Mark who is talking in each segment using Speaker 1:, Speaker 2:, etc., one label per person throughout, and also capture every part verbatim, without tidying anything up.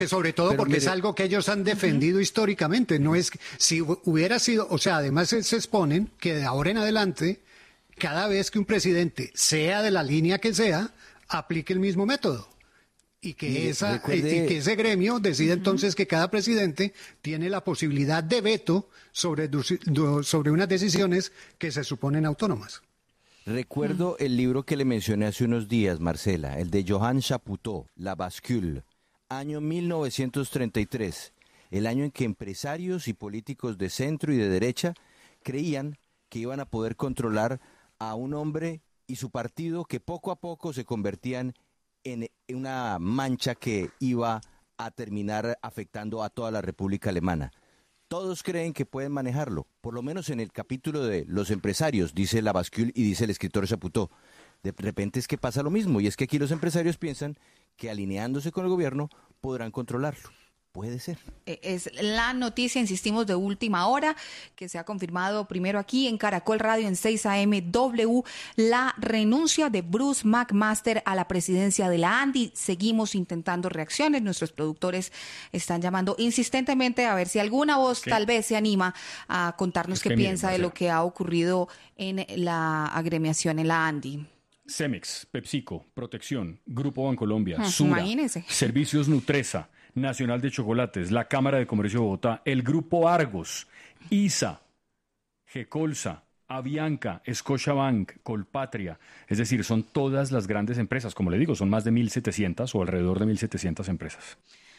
Speaker 1: Sobre todo
Speaker 2: Pero
Speaker 1: porque
Speaker 2: mire,
Speaker 1: es algo que ellos han defendido uh-huh. históricamente. No es que, si hubiera sido, o sea, además se, se exponen que de ahora en adelante, cada vez que un presidente, sea de la línea que sea, aplique el mismo método. Y que, mire, esa, recuerde... y que ese gremio decida uh-huh. entonces que cada presidente tiene la posibilidad de veto sobre, sobre unas decisiones que se suponen autónomas.
Speaker 2: Recuerdo uh-huh. el libro que le mencioné hace unos días, Marcela, el de Johan Chapoutot, La Bascule. Año mil novecientos treinta y tres, el año en que empresarios y políticos de centro y de derecha creían que iban a poder controlar a un hombre y su partido que poco a poco se convertían en una mancha que iba a terminar afectando a toda la República Alemana. Todos creen que pueden manejarlo, por lo menos en el capítulo de los empresarios, dice La Bascule y dice el escritor Chapoutot. De repente es que pasa lo mismo, y es que aquí los empresarios piensan que alineándose con el gobierno podrán controlarlo. Puede ser.
Speaker 3: Es la noticia, insistimos, de última hora, que se ha confirmado primero aquí en Caracol Radio en seis A M W, la renuncia de Bruce McMaster a la presidencia de la ANDI. Seguimos intentando reacciones, nuestros productores están llamando insistentemente a ver si alguna voz tal vez se anima a contarnos es qué que piensa miren, de lo que ha ocurrido en la agremiación en la ANDI.
Speaker 4: Cemex, PepsiCo, Protección, Grupo Bancolombia, hmm, Sura, imagínese. Servicios Nutresa, Nacional de Chocolates, la Cámara de Comercio de Bogotá, el Grupo Argos, I S A, Gecolsa, Avianca, Scotiabank, Colpatria. Es decir, son todas las grandes empresas. Como le digo, son más de mil setecientas o alrededor de mil setecientas empresas.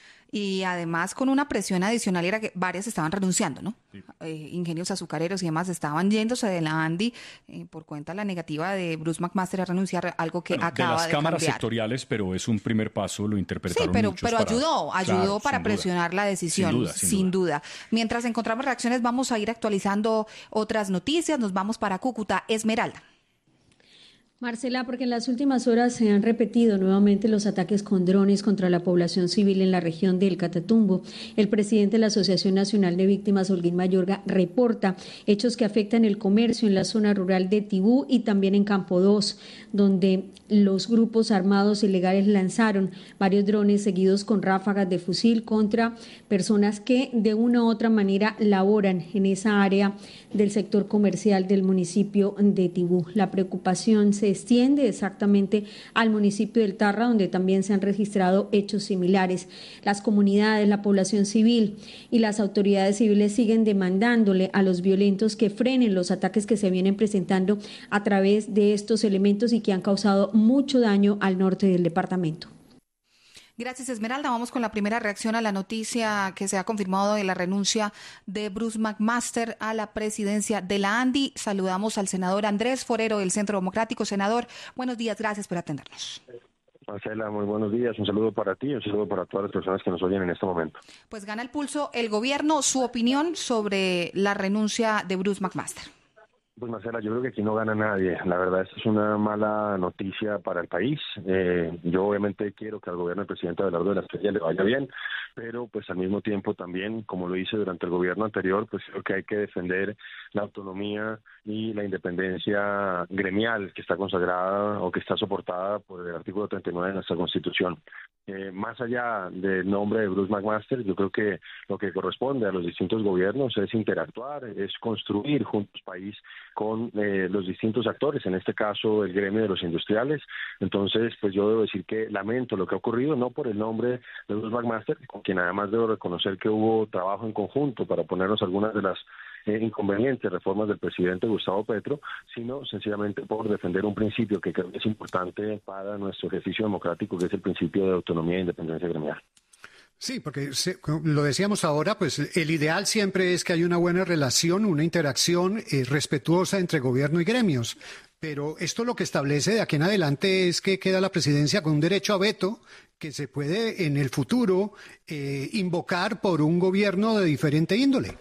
Speaker 3: Y además con una presión adicional era que varias estaban renunciando, ¿no? Sí. Eh, ingenios azucareros y demás estaban yéndose de la ANDI eh, por cuenta de la negativa de Bruce McMaster a renunciar, algo que bueno, acaba de cambiar.
Speaker 4: De las cámaras sectoriales, pero es un primer paso, lo interpretaron
Speaker 3: sí, pero,
Speaker 4: muchos
Speaker 3: pero
Speaker 4: para...
Speaker 3: ayudó, ayudó
Speaker 4: claro,
Speaker 3: para presionar duda. la decisión, sin, duda, sin, sin duda. duda. Mientras encontramos reacciones, vamos a ir actualizando otras noticias. Nos vamos para Cúcuta. Esmeralda.
Speaker 5: Marcela, porque en las últimas horas se han repetido nuevamente los ataques con drones contra la población civil en la región del Catatumbo. El presidente de la Asociación Nacional de Víctimas, Holguín Mayorga, reporta hechos que afectan el comercio en la zona rural de Tibú y también en Campo dos, donde los grupos armados ilegales lanzaron varios drones seguidos con ráfagas de fusil contra personas que de una u otra manera laboran en esa área del sector comercial del municipio de Tibú. La preocupación se extiende exactamente al municipio del Tarra, donde también se han registrado hechos similares. Las comunidades, la población civil y las autoridades civiles siguen demandándole a los violentos que frenen los ataques que se vienen presentando a través de estos elementos y que han causado mucho daño al norte del departamento.
Speaker 3: Gracias, Esmeralda. Vamos con la primera reacción a la noticia que se ha confirmado de la renuncia de Bruce McMaster a la presidencia de la ANDI. Saludamos al senador Andrés Forero del Centro Democrático. Senador, buenos días, gracias por atendernos.
Speaker 6: Marcela, muy buenos días. Un saludo para ti y un saludo para todas las personas que nos oyen en este momento.
Speaker 3: Pues gana el pulso el gobierno. Su opinión sobre la renuncia de Bruce McMaster.
Speaker 6: Pues Marcela, yo creo que aquí no gana nadie. La verdad, esto es una mala noticia para el país. Eh, yo obviamente quiero que al gobierno del presidente Abelardo de la Espriella le vaya bien, pero pues al mismo tiempo también, como lo hice durante el gobierno anterior, pues creo que hay que defender la autonomía y la independencia gremial que está consagrada o que está soportada por el artículo treinta y nueve de nuestra Constitución. Eh, más allá del nombre de Bruce McMaster, yo creo que lo que corresponde a los distintos gobiernos es interactuar, es construir juntos país con eh, los distintos actores, en este caso el gremio de los industriales. Entonces, pues yo debo decir que lamento lo que ha ocurrido, no por el nombre de Bruce McMaster, con quien además debo reconocer que hubo trabajo en conjunto para ponernos algunas de las eh, inconvenientes reformas del presidente Gustavo Petro, sino sencillamente por defender un principio que creo que es importante para nuestro ejercicio democrático, que es el principio de autonomía e independencia gremial.
Speaker 1: Sí, porque se, lo decíamos ahora, pues el ideal siempre es que haya una buena relación, una interacción eh, respetuosa entre gobierno y gremios. Pero esto lo que establece de aquí en adelante es que queda la presidencia con un derecho a veto que se puede en el futuro eh, invocar por un gobierno de diferente índole.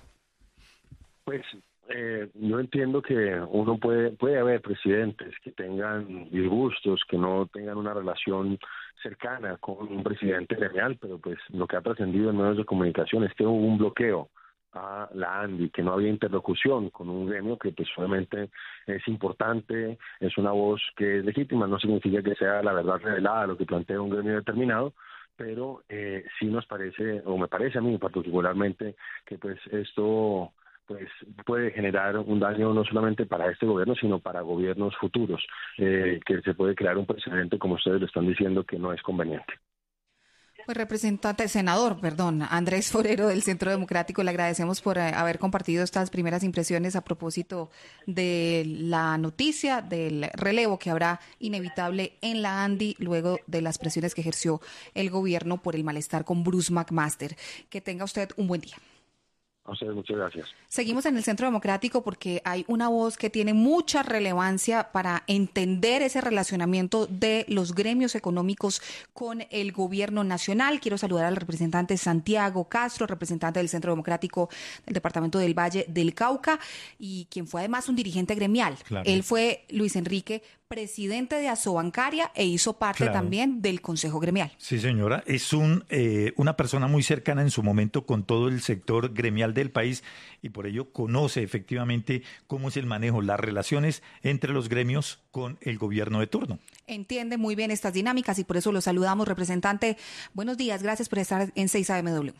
Speaker 6: Pues eh, yo entiendo que uno puede puede haber presidentes que tengan disgustos, que no tengan una relación cercana con un presidente gremial, pero pues lo que ha trascendido en medios de comunicación es que hubo un bloqueo a la ANDI, que no había interlocución con un gremio que pues obviamente es importante, es una voz que es legítima, no significa que sea la verdad revelada lo que plantea un gremio determinado, pero eh, sí nos parece, o me parece a mí particularmente, que pues esto pues puede generar un daño no solamente para este gobierno, sino para gobiernos futuros, eh, que se puede crear un precedente, como ustedes lo están diciendo, que no es conveniente.
Speaker 3: Pues representante, senador, perdón, Andrés Forero del Centro Democrático, le agradecemos por eh, haber compartido estas primeras impresiones a propósito de la noticia del relevo que habrá inevitable en la ANDI luego de las presiones que ejerció el gobierno por el malestar con Bruce McMaster. Que tenga usted un buen día.
Speaker 6: A ustedes, muchas gracias.
Speaker 3: Seguimos en el Centro Democrático porque hay una voz que tiene mucha relevancia para entender ese relacionamiento de los gremios económicos con el gobierno nacional. Quiero saludar al representante Santiago Castro, representante del Centro Democrático del Departamento del Valle del Cauca, y quien fue además un dirigente gremial. Claro. Él fue, Luis Enrique, presidente de Asobancaria e hizo parte claro. también del Consejo Gremial.
Speaker 7: Sí, señora, es un eh, una persona muy cercana en su momento con todo el sector gremial del país y por ello conoce efectivamente cómo es el manejo, las relaciones entre los gremios con el gobierno de turno.
Speaker 3: Entiende muy bien estas dinámicas y por eso lo saludamos, representante. Buenos días, gracias por estar en seis A M W.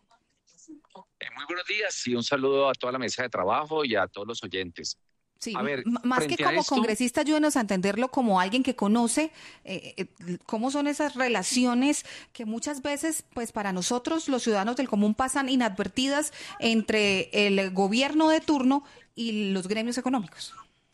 Speaker 8: Eh, muy buenos días y un saludo a toda la mesa de trabajo y a todos los oyentes.
Speaker 3: Sí, a ver, más que como esto, congresista, ayúdenos a entenderlo como alguien que conoce eh, eh, cómo son esas relaciones que muchas veces, pues para nosotros, los ciudadanos del común, pasan inadvertidas entre el gobierno de turno y los gremios económicos.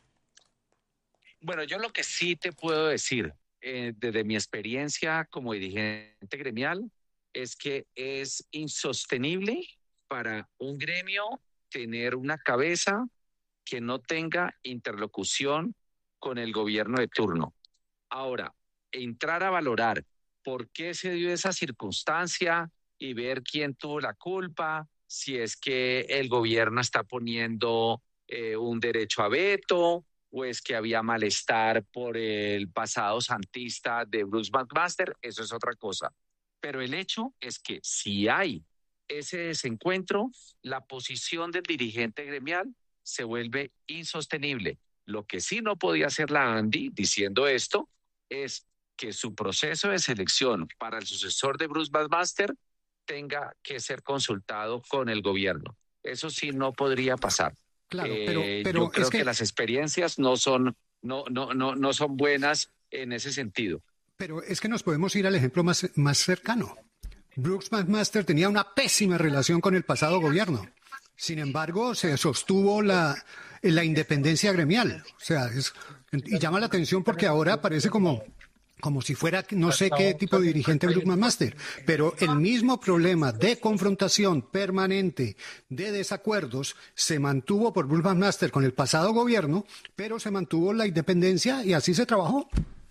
Speaker 8: Bueno, yo lo que sí te puedo decir, eh, desde mi experiencia como dirigente gremial, es que es insostenible para un gremio tener una cabeza que no tenga interlocución con el gobierno de turno. Ahora, entrar a valorar por qué se dio esa circunstancia y ver quién tuvo la culpa, si es que el gobierno está poniendo eh, un derecho a veto o es que había malestar por el pasado santista de Bruce McMaster, eso es otra cosa. Pero el hecho es que si hay ese desencuentro, la posición del dirigente gremial se vuelve insostenible. Lo que sí no podía hacer la ANDI diciendo esto es que su proceso de selección para el sucesor de Bruce McMaster tenga que ser consultado con el gobierno. Eso sí no podría pasar.
Speaker 1: Claro, pero, pero
Speaker 8: yo creo
Speaker 1: es que...
Speaker 8: que las experiencias no son, no, no, no, no son buenas en ese sentido.
Speaker 1: Pero es que nos podemos ir al ejemplo más, más cercano. Bruce McMaster tenía una pésima relación con el pasado gobierno. Sin embargo, se sostuvo la, la independencia gremial. O sea, es, y llama la atención porque ahora parece como, como si fuera no sé qué tipo de dirigente Bruce McMaster. Pero el mismo problema de confrontación permanente, de desacuerdos, se mantuvo por Bruce McMaster con el pasado gobierno, pero se mantuvo la independencia y así se trabajó.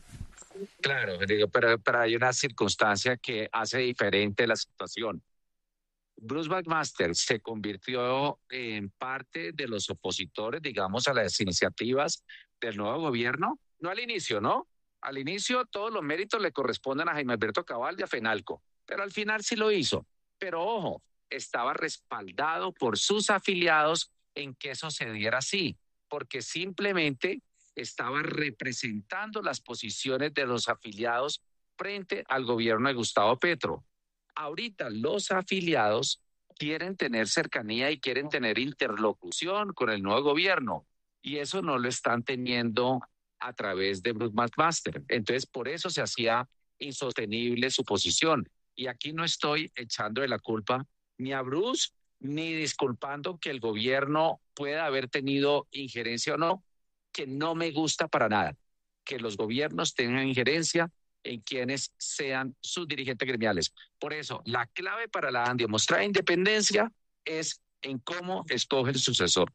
Speaker 8: Claro, pero, pero hay una circunstancia que hace diferente la situación. Bruce McMaster se convirtió en parte de los opositores, digamos, a las iniciativas del nuevo gobierno, no al inicio, ¿no? Al inicio todos los méritos le corresponden a Jaime Alberto Cabal y a Fenalco, pero al final sí lo hizo. Pero ojo, estaba respaldado por sus afiliados en que eso se diera así, porque simplemente estaba representando las posiciones de los afiliados frente al gobierno de Gustavo Petro. Ahorita los afiliados quieren tener cercanía y quieren tener interlocución con el nuevo gobierno y eso no lo están teniendo a través de Bruce McMaster. Entonces, por eso se hacía insostenible su posición. Y aquí no estoy echando de la culpa ni a Bruce ni disculpando que el gobierno pueda haber tenido injerencia o no, que no me gusta para nada, que los gobiernos tengan injerencia en quienes sean sus dirigentes gremiales. Por eso, la clave para la ANDI mostrar independencia es en cómo escoge el sucesor.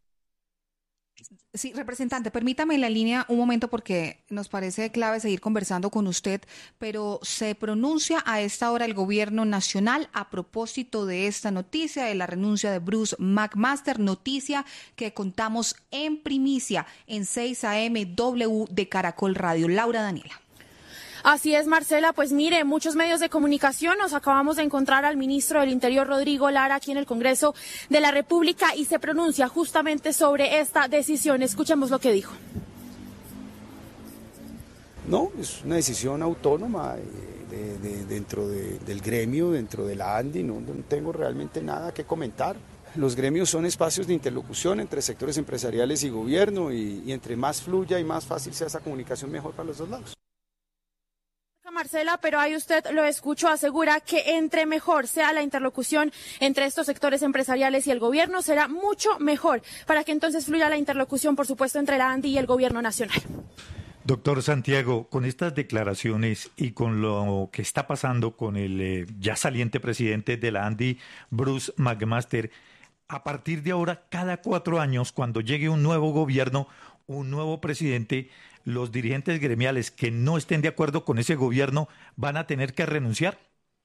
Speaker 3: Sí, representante, permítame en la línea un momento porque nos parece clave seguir conversando con usted, pero se pronuncia a esta hora el gobierno nacional a propósito de esta noticia, de la renuncia de Bruce McMaster, noticia que contamos en primicia en seis A M W de Caracol Radio. Laura Daniela.
Speaker 9: Así es, Marcela. Pues mire, muchos medios de comunicación nos acabamos de encontrar al ministro del Interior, Rodrigo Lara, aquí en el Congreso de la República y se pronuncia justamente sobre esta decisión. Escuchemos lo que dijo.
Speaker 10: No, es una decisión autónoma. de, de, dentro de, del gremio, dentro de la ANDI, no, no tengo realmente nada que comentar. Los gremios son espacios de interlocución entre sectores empresariales y gobierno y, y entre más fluya y más fácil sea esa comunicación, mejor para los dos lados.
Speaker 9: Marcela, pero ahí usted lo escucho, asegura que entre mejor sea la interlocución entre estos sectores empresariales y el gobierno, será mucho mejor para que entonces fluya la interlocución, por supuesto, entre la ANDI y el gobierno nacional.
Speaker 7: Doctor Santiago, con estas declaraciones y con lo que está pasando con el eh, ya saliente presidente de la ANDI, Bruce McMaster, a partir de ahora, cada cuatro años, cuando llegue un nuevo gobierno, un nuevo presidente, los dirigentes gremiales que no estén de acuerdo con ese gobierno van a tener que renunciar.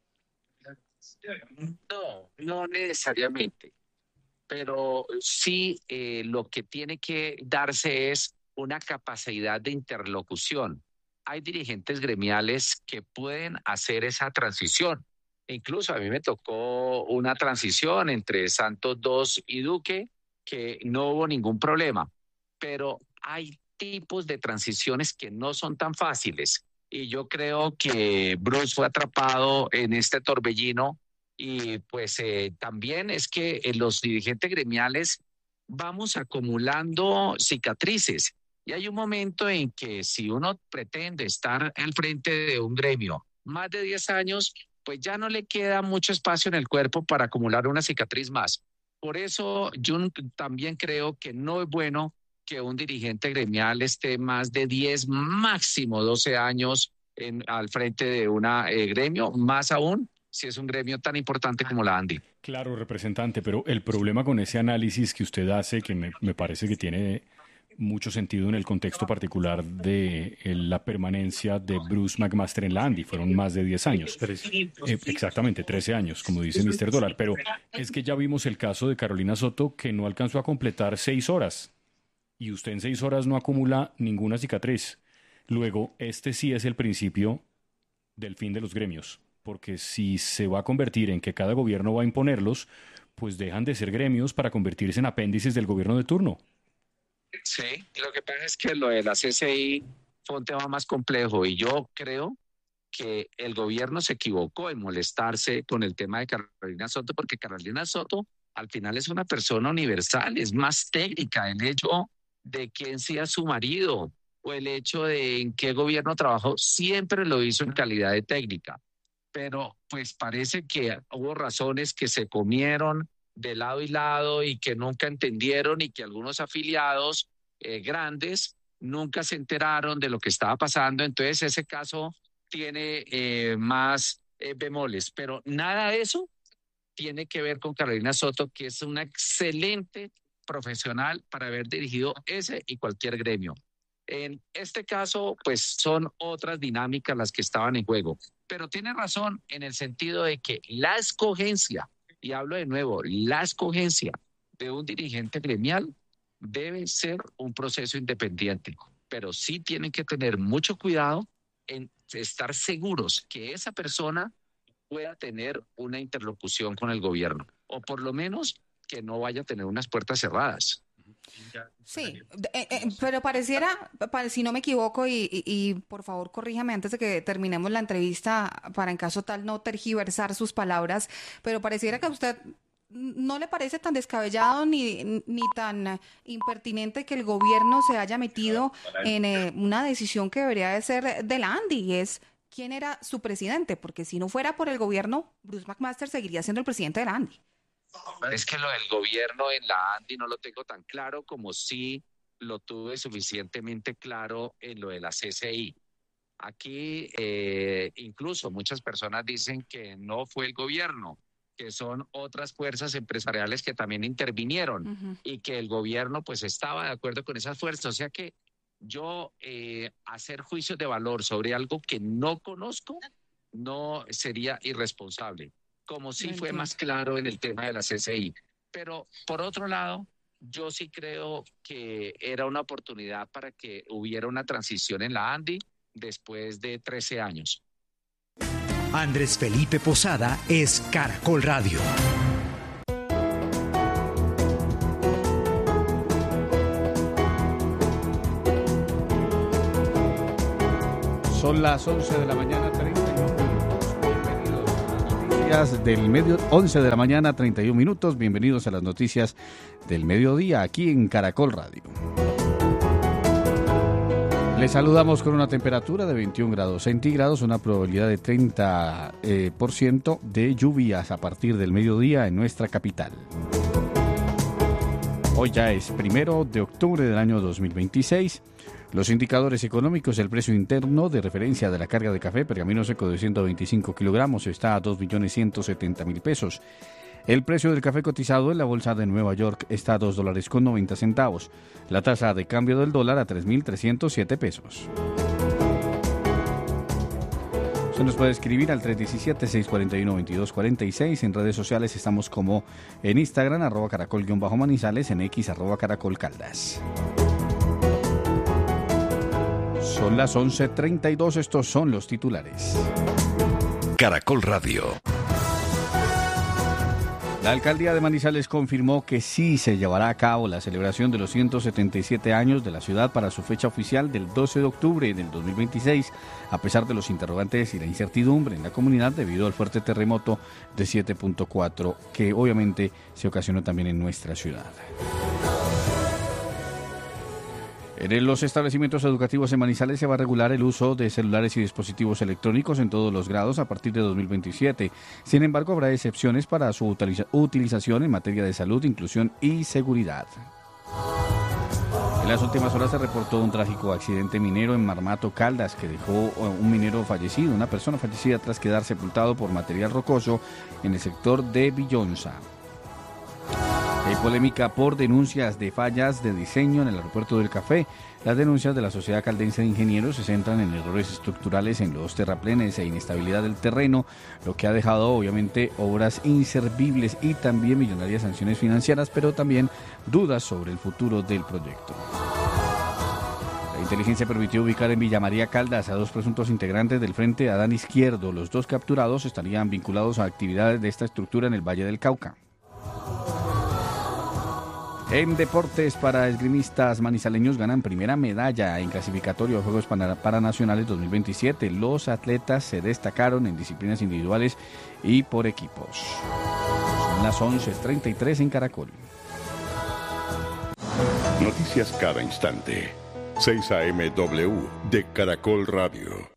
Speaker 8: No, no necesariamente, pero sí eh, lo que tiene que darse es una capacidad de interlocución. Hay dirigentes gremiales que pueden hacer esa transición. Incluso a mí me tocó una transición entre Santos dos y Duque, que no hubo ningún problema, pero hay tipos de transiciones que no son tan fáciles y yo creo que Bruce fue atrapado en este torbellino y pues eh, también es que eh, los dirigentes gremiales vamos acumulando cicatrices y hay un momento en que si uno pretende estar al frente de un gremio más de diez años, pues ya no le queda mucho espacio en el cuerpo para acumular una cicatriz más. Por eso yo también creo que no es bueno que un dirigente gremial esté más de diez, máximo doce años en, al frente de un eh, gremio, más aún si es un gremio tan importante como la ANDI.
Speaker 4: Claro, representante, pero el problema con ese análisis que usted hace, que me, me parece que tiene mucho sentido en el contexto particular de eh, la permanencia de Bruce McMaster en la ANDI, fueron más de diez años. Eh, exactamente, trece años, como dice mister Dólar, pero es que ya vimos el caso de Carolina Soto, que no alcanzó a completar seis horas. Y usted en seis horas no acumula ninguna cicatriz. Luego, este sí es el principio del fin de los gremios, porque si se va a convertir en que cada gobierno va a imponerlos, pues dejan de ser gremios para convertirse en apéndices del gobierno de turno.
Speaker 8: Sí, lo que pasa es que lo de la C C I fue un tema más complejo y yo creo que el gobierno se equivocó en molestarse con el tema de Carolina Soto, porque Carolina Soto al final es una persona universal, es más técnica. El hecho de quién sea su marido o el hecho de en qué gobierno trabajó, siempre lo hizo en calidad de técnica. Pero pues parece que hubo razones que se comieron de lado y lado y que nunca entendieron y que algunos afiliados eh, grandes nunca se enteraron de lo que estaba pasando. Entonces ese caso tiene eh, más eh, bemoles, pero nada de eso tiene que ver con Carolina Soto, que es una excelente profesional para haber dirigido ese y cualquier gremio. En este caso, pues son otras dinámicas las que estaban en juego. Pero tiene razón en el sentido de que la escogencia, y hablo de nuevo, la escogencia de un dirigente gremial debe ser un proceso independiente. Pero sí tienen que tener mucho cuidado en estar seguros que esa persona pueda tener una interlocución con el gobierno, o por lo menos que no vaya a tener unas puertas cerradas.
Speaker 3: Sí, eh, eh, pero pareciera, si no me equivoco, y, y, y por favor corríjame antes de que terminemos la entrevista para en caso tal no tergiversar sus palabras, pero pareciera que a usted no le parece tan descabellado ni, ni tan impertinente que el gobierno se haya metido en eh, una decisión que debería de ser de la ANDI, y es quién era su presidente, porque si no fuera por el gobierno, Bruce McMaster seguiría siendo el presidente de la ANDI.
Speaker 8: Es que lo del gobierno en la ANDI no lo tengo tan claro como sí lo tuve suficientemente claro en lo de la C C I. Aquí eh, incluso muchas personas dicen que no fue el gobierno, que son otras fuerzas empresariales que también intervinieron uh-huh. y que el gobierno pues estaba de acuerdo con esas fuerzas. O sea que yo eh, hacer juicios de valor sobre algo que no conozco no sería irresponsable, como sí fue más claro en el tema de la C C I. Pero por otro lado, yo sí creo que era una oportunidad para que hubiera una transición en la ANDI después de trece años.
Speaker 11: Andrés Felipe Posada es Caracol Radio.
Speaker 12: Son las once de la mañana, treinta y nueve minutos. noticias del medio, once de la mañana, treinta y un minutos. Bienvenidos a las noticias del mediodía aquí en Caracol Radio. Les saludamos con una temperatura de veintiún grados centígrados, una probabilidad de treinta por ciento de lluvias a partir del mediodía en nuestra capital. Hoy ya es primero de octubre del año dos mil veintiséis. Los indicadores económicos, el precio interno de referencia de la carga de café pergamino seco de ciento veinticinco kilogramos está a dos millones ciento setenta mil pesos. El precio del café cotizado en la bolsa de Nueva York está a dos dólares con noventa centavos. La tasa de cambio del dólar a tres mil trescientos siete pesos. Se nos puede escribir al tres uno siete, seis cuatro uno, dos dos cuatro seis. En redes sociales estamos como en Instagram, arroba caracol-manizales, en X, arroba caracol caldas. Son las once treinta y dos, estos son los titulares.
Speaker 11: Caracol Radio.
Speaker 12: La alcaldía de Manizales confirmó que sí se llevará a cabo la celebración de los ciento setenta y siete años de la ciudad para su fecha oficial del doce de octubre del dos mil veintiséis, a pesar de los interrogantes y la incertidumbre en la comunidad debido al fuerte terremoto de siete punto cuatro que obviamente se ocasionó también en nuestra ciudad. En los establecimientos educativos en Manizales se va a regular el uso de celulares y dispositivos electrónicos en todos los grados a partir de dos mil veintisiete. Sin embargo, habrá excepciones para su utiliza- utilización en materia de salud, inclusión y seguridad. En las últimas horas se reportó un trágico accidente minero en Marmato, Caldas, que dejó un minero fallecido, una persona fallecida tras quedar sepultado por material rocoso en el sector de Villonza. Hay polémica por denuncias de fallas de diseño en el aeropuerto del Café. Las denuncias de la Sociedad Caldense de Ingenieros se centran en errores estructurales en los terraplenes e inestabilidad del terreno, lo que ha dejado obviamente obras inservibles y también millonarias sanciones financieras, pero también dudas sobre el futuro del proyecto. La inteligencia permitió ubicar en Villa María Caldas a dos presuntos integrantes del Frente Adán Izquierdo. Los dos capturados estarían vinculados a actividades de esta estructura en el Valle del Cauca. En deportes, para esgrimistas manizaleños ganan primera medalla en clasificatorio de Juegos Paranacionales dos mil veintisiete. Los atletas se destacaron en disciplinas individuales y por equipos. Son las once treinta y tres en Caracol.
Speaker 13: Noticias cada instante. seis A M W de Caracol Radio.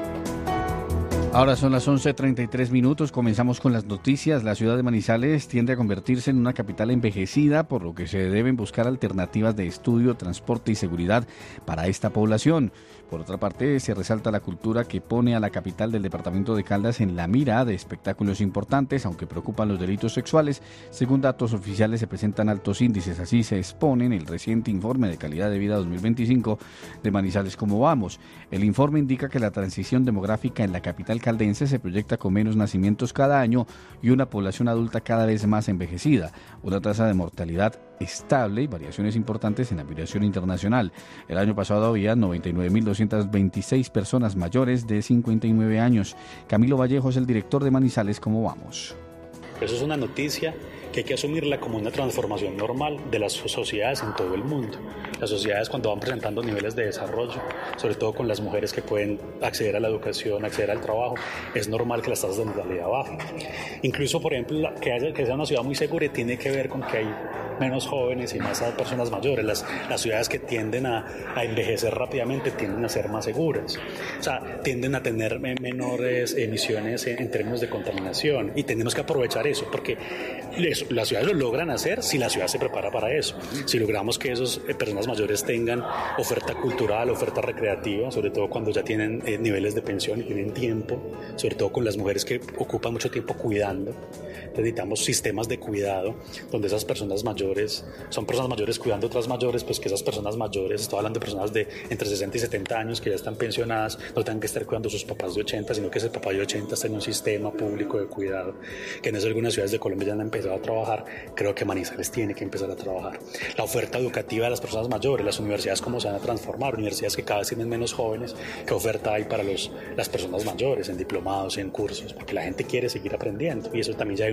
Speaker 12: Ahora son las once treinta y tres minutos, comenzamos con las noticias. La ciudad de Manizales tiende a convertirse en una capital envejecida, por lo que se deben buscar alternativas de estudio, transporte y seguridad para esta población. Por otra parte, se resalta la cultura que pone a la capital del departamento de Caldas en la mira de espectáculos importantes, aunque preocupan los delitos sexuales. Según datos oficiales, se presentan altos índices. Así se expone en el reciente informe de calidad de vida dos mil veinticinco de Manizales Como Vamos. El informe indica que la transición demográfica en la capital caldense se proyecta con menos nacimientos cada año y una población adulta cada vez más envejecida, una tasa de mortalidad estable y variaciones importantes en la migración internacional. El año pasado había noventa y nueve mil doscientas veintiséis personas mayores de cincuenta y nueve años. Camilo Vallejo es el director de Manizales Como Vamos.
Speaker 14: Eso es una noticia que hay que asumirla como una transformación normal de las sociedades en todo el mundo. Las sociedades, cuando van presentando niveles de desarrollo, sobre todo con las mujeres que pueden acceder a la educación, acceder al trabajo, es normal que las tasas de natalidad bajen. Incluso, por ejemplo, que, haya, que sea una ciudad muy segura tiene que ver con que hay menos jóvenes y más personas mayores. Las, las ciudades que tienden a, a envejecer rápidamente tienden a ser más seguras. O sea, tienden a tener menores emisiones en, en términos de contaminación, y tenemos que aprovechar eso, porque eso, las ciudades lo logran hacer si la ciudad se prepara para eso. Si logramos que esas eh, personas mayores tengan oferta cultural, oferta recreativa, sobre todo cuando ya tienen eh, niveles de pensión y tienen tiempo, sobre todo con las mujeres que ocupan mucho tiempo cuidando. Necesitamos sistemas de cuidado donde esas personas mayores, son personas mayores cuidando a otras mayores, pues que esas personas mayores, estoy hablando de personas de entre sesenta y setenta años que ya están pensionadas, no tengan que estar cuidando a sus papás de ochenta, sino que ese papá de ochenta esté en un sistema público de cuidado, que en eso algunas ciudades de Colombia ya han empezado a trabajar. Creo que Manizales tiene que empezar a trabajar. La oferta educativa de las personas mayores, las universidades cómo se van a transformar, universidades que cada vez tienen menos jóvenes, qué oferta hay para los, las personas mayores en diplomados, en cursos, porque la gente quiere seguir aprendiendo, y eso también ya hay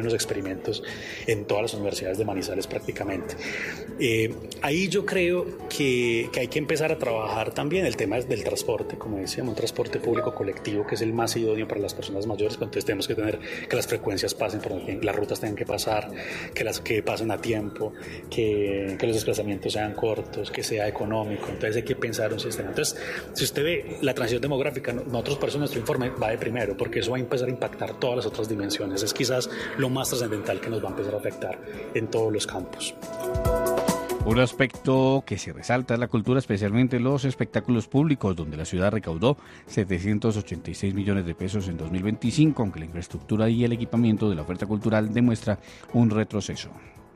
Speaker 14: unos experimentos en todas las universidades de Manizales prácticamente. Eh, ahí yo creo que, que hay que empezar a trabajar también el tema del transporte, como decíamos, un transporte público colectivo que es el más idóneo para las personas mayores. Entonces tenemos que tener que las frecuencias pasen por donde las rutas tengan que pasar, que las que pasen a tiempo, que, que los desplazamientos sean cortos, que sea económico. Entonces hay que pensar un sistema. Entonces, si usted ve la transición demográfica, nosotros por eso nuestro informe va de primero, porque eso va a empezar a impactar todas las otras dimensiones. Es quizás lo más trascendental que nos va a empezar a afectar en todos los campos.
Speaker 12: Un aspecto que se resalta es la cultura, especialmente los espectáculos públicos, donde la ciudad recaudó setecientos ochenta y seis millones de pesos en dos mil veinticinco, aunque la infraestructura y el equipamiento de la oferta cultural demuestra un retroceso.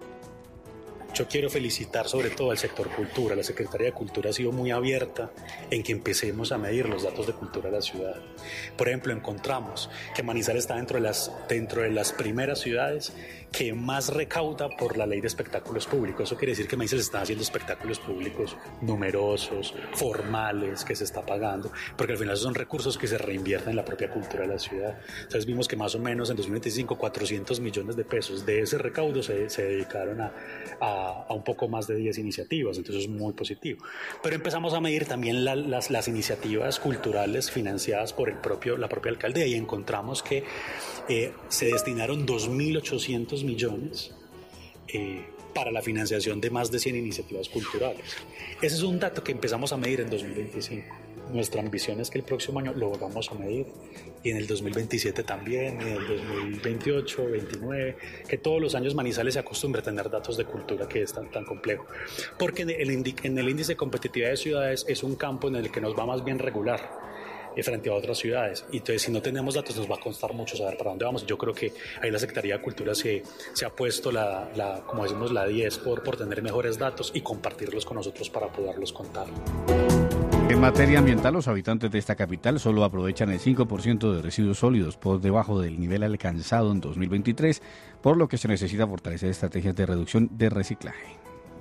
Speaker 14: Yo quiero felicitar sobre todo al sector cultura. La Secretaría de Cultura ha sido muy abierta en que empecemos a medir los datos de cultura de la ciudad. Por ejemplo, encontramos que Manizales está dentro de las, dentro de las primeras ciudades que más recauda por la ley de espectáculos públicos. Eso quiere decir que Manizales está haciendo espectáculos públicos numerosos, formales, que se está pagando, porque al final esos son recursos que se reinvierten en la propia cultura de la ciudad. Entonces vimos que más o menos en dos mil veinticinco cuatrocientos millones de pesos de ese recaudo se, se dedicaron a, a, a un poco más de diez iniciativas, entonces es muy positivo. Pero empezamos a medir también la, las, las iniciativas culturales financiadas por el propio, la propia alcaldía y encontramos que eh, se destinaron dos mil ochocientos millones eh, para la financiación de más de cien iniciativas culturales. Ese es un dato que empezamos a medir en dos mil veinticinco. Nuestra ambición es que el próximo año lo vamos a medir y en el dos mil veintisiete también, en el dos mil veintiocho, veintinueve, que todos los años Manizales se acostumbre a tener datos de cultura, que es tan, tan complejo. Porque en el, en el índice de competitividad de ciudades es un campo en el que nos va más bien regular frente a otras ciudades. Y entonces, si no tenemos datos, nos va a costar mucho saber para dónde vamos. Yo creo que ahí la Secretaría de Cultura se, se ha puesto la, la, como decimos, la diez por, por tener mejores datos y compartirlos con nosotros para poderlos contar.
Speaker 12: En materia ambiental, los habitantes de esta capital solo aprovechan el cinco por ciento de residuos sólidos, por debajo del nivel alcanzado en dos mil veintitrés, por lo que se necesita fortalecer estrategias de reducción de reciclaje.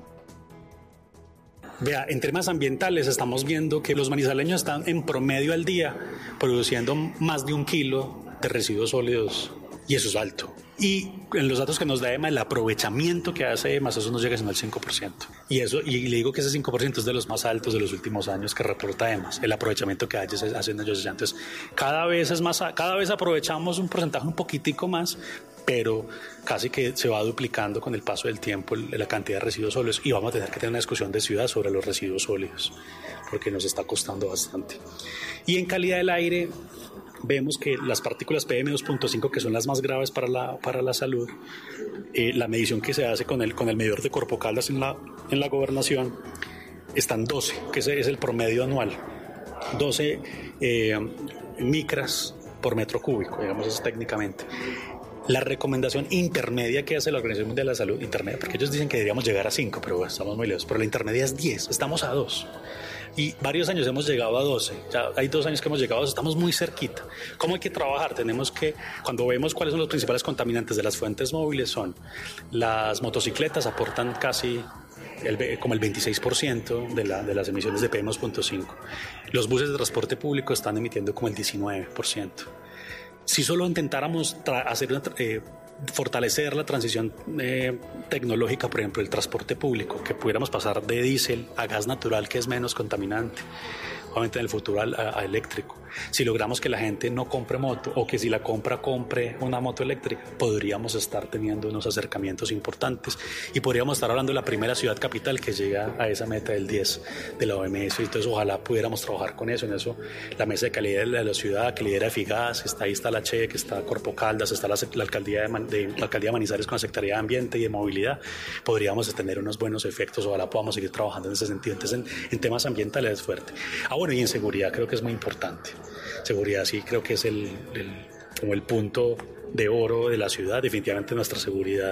Speaker 14: Vea, en temas ambientales estamos viendo que los manizaleños están en promedio al día produciendo más de un kilo de residuos sólidos y eso es alto. Y en los datos que nos da E M A, el aprovechamiento que hace E M A, eso nos llega sino al cinco por ciento. Y eso, y le digo que ese cinco por ciento es de los más altos de los últimos años que reporta E M A, el aprovechamiento que ellos hacen ellos. Entonces, cada vez es más, cada vez aprovechamos un porcentaje un poquitico más, pero casi que se va duplicando con el paso del tiempo la cantidad de residuos sólidos y vamos a tener que tener una discusión de ciudad sobre los residuos sólidos, porque nos está costando bastante. Y en calidad del aire, vemos que las partículas P M dos punto cinco, que son las más graves para la, para la salud, eh, la medición que se hace con el, con el medidor de Corpo Caldas en la, en la gobernación, están doce, que ese es el promedio anual, doce eh, micras por metro cúbico, digamos eso técnicamente. La recomendación intermedia que hace la Organización Mundial de la Salud, intermedia, porque ellos dicen que deberíamos llegar a cinco, pero bueno, estamos muy lejos, pero la intermedia es diez, estamos a dos. Y varios años hemos llegado a doce, ya hay dos años que hemos llegado a doce, estamos muy cerquita. ¿Cómo hay que trabajar? Tenemos que, cuando vemos cuáles son los principales contaminantes de las fuentes móviles, son las motocicletas, aportan casi el, como el veintiséis por ciento de, la, de las emisiones de P M dos punto cinco. Los buses de transporte público están emitiendo como el diecinueve por ciento. Si solo intentáramos tra- hacer una, eh, fortalecer la transición eh, tecnológica, por ejemplo, el transporte público, que pudiéramos pasar de diésel a gas natural, que es menos contaminante, obviamente en el futuro a, a eléctrico. Si logramos que la gente no compre moto o que si la compra, compre una moto eléctrica, podríamos estar teniendo unos acercamientos importantes y podríamos estar hablando de la primera ciudad capital que llega a esa meta del diez de la O M S. Entonces ojalá pudiéramos trabajar con eso. En eso la mesa de calidad de la ciudad que lidera Figas, está ahí está la C H E, que está Corpo Caldas, está la, la, alcaldía de, Man, de, la alcaldía de Manizales con la Secretaría de Ambiente y de Movilidad. Podríamos tener unos buenos efectos, ojalá podamos seguir trabajando en ese sentido. Entonces en, en temas ambientales es fuerte. Ah bueno, y en seguridad creo que es muy importante. Seguridad sí creo que es el, el, como el punto de oro de la ciudad. Definitivamente nuestra seguridad